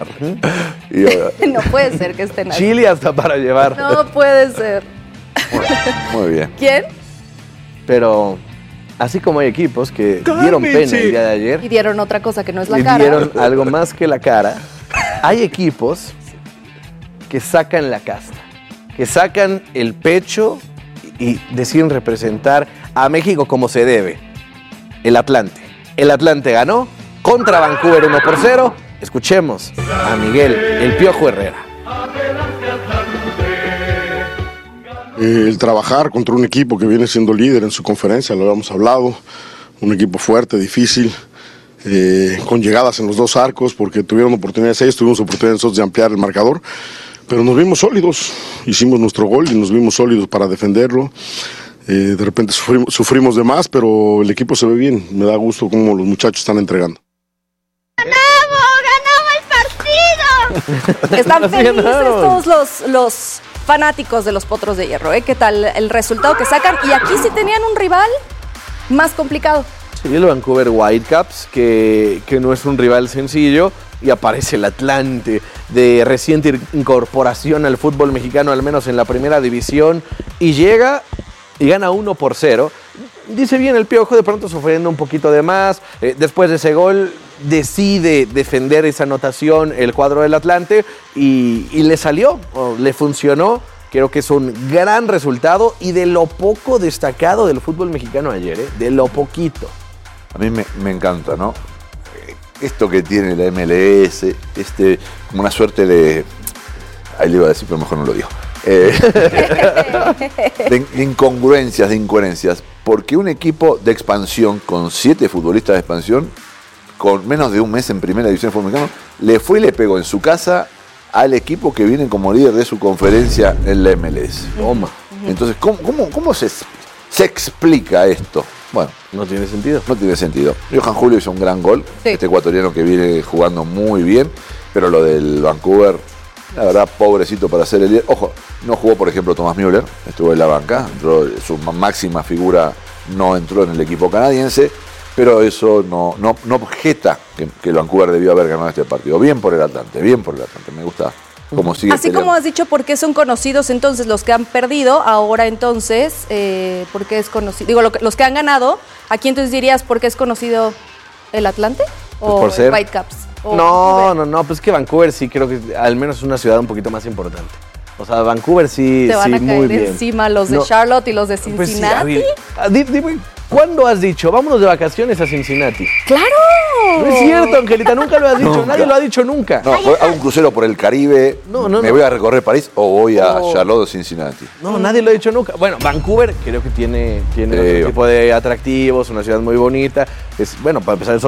Y, eh, No puede ser que estén así. Chili hasta para llevar. No puede ser. muy bien. ¿Quién? Pero así como hay equipos que dieron pena el día de ayer Y dieron otra cosa que no es la y cara. dieron algo más que la cara, hay equipos que sacan la casta, que sacan el pecho y deciden representar a México como se debe. El Atlante. El Atlante ganó contra Vancouver uno por cero. Escuchemos a Miguel, el Piojo Herrera. Eh, el trabajar contra un equipo que viene siendo líder en su conferencia, lo habíamos hablado, un equipo fuerte, difícil, eh, con llegadas en los dos arcos, porque tuvieron oportunidades ellos, tuvimos oportunidades nosotros de ampliar el marcador, pero nos vimos sólidos, hicimos nuestro gol y nos vimos sólidos para defenderlo. Eh, de repente sufrimos, sufrimos de más, pero el equipo se ve bien, me da gusto cómo los muchachos están entregando. Están Así felices ganaron. todos los, los fanáticos de los Potros de Hierro, ¿eh? ¿Qué tal el resultado que sacan? Y aquí sí tenían un rival más complicado. Sí, el Vancouver Whitecaps, que, que no es un rival sencillo, y aparece el Atlante, de reciente incorporación al fútbol mexicano, al menos en la primera división, y llega y gana uno por cero. Dice bien el Piojo, de pronto sufriendo un poquito de más. Eh, después de ese gol, decide defender esa anotación el cuadro del Atlante y, y le salió, o le funcionó. Creo que es un gran resultado y de lo poco destacado del fútbol mexicano ayer, ¿eh? De lo poquito. A mí me, me encanta, ¿no? Esto que tiene la M L S, este, como una suerte de... Ahí le iba a decir, pero mejor no lo digo. Eh, de, de incongruencias, de incoherencias. Porque un equipo de expansión con siete futbolistas de expansión, con menos de un mes en primera división de fútbol mexicano, le fue y le pegó en su casa al equipo que viene como líder de su conferencia en la M L S. Toma. Entonces, ¿cómo, cómo, cómo se, se explica esto? Bueno, no tiene sentido. No tiene sentido. Johan Julio hizo un gran gol, sí. Este ecuatoriano que viene jugando muy bien, pero lo del Vancouver, la verdad, pobrecito para ser el líder. Ojo, no jugó, por ejemplo, Thomas Müller, estuvo en la banca, entró, su máxima figura no entró en el equipo canadiense, pero eso no, no, no objeta que, que el Vancouver debió haber ganado este partido. Bien por el Atlante, bien por el Atlante, me gusta cómo sigue Así peleando. como has dicho, ¿por qué son conocidos entonces los que han perdido? Ahora entonces, eh, ¿por qué es conocido? Digo, lo que, los que han ganado, ¿aquí entonces dirías por qué es conocido el Atlante? Pues ¿O por ser- el Whitecaps? ¿O No, Vancouver? no, no, pues que Vancouver sí creo que al menos es una ciudad un poquito más importante. O sea, Vancouver sí, Te van sí, a muy caer bien. encima los de No, Charlotte y los de pues sí, Cincinnati. a ver, ah, di- dime, ¿cuándo has dicho vámonos de vacaciones a Cincinnati? ¡Claro! No es cierto, Angelita, nunca lo has dicho, Nunca. nadie lo ha dicho nunca. No, hago un crucero por el Caribe, No, no, me no. voy a recorrer París o voy a Oh. Charlotte o Cincinnati. No, nadie lo ha dicho nunca. Bueno, Vancouver creo que tiene, tiene Eh, otro tipo de atractivos, una ciudad muy bonita. Es, bueno, para empezar, es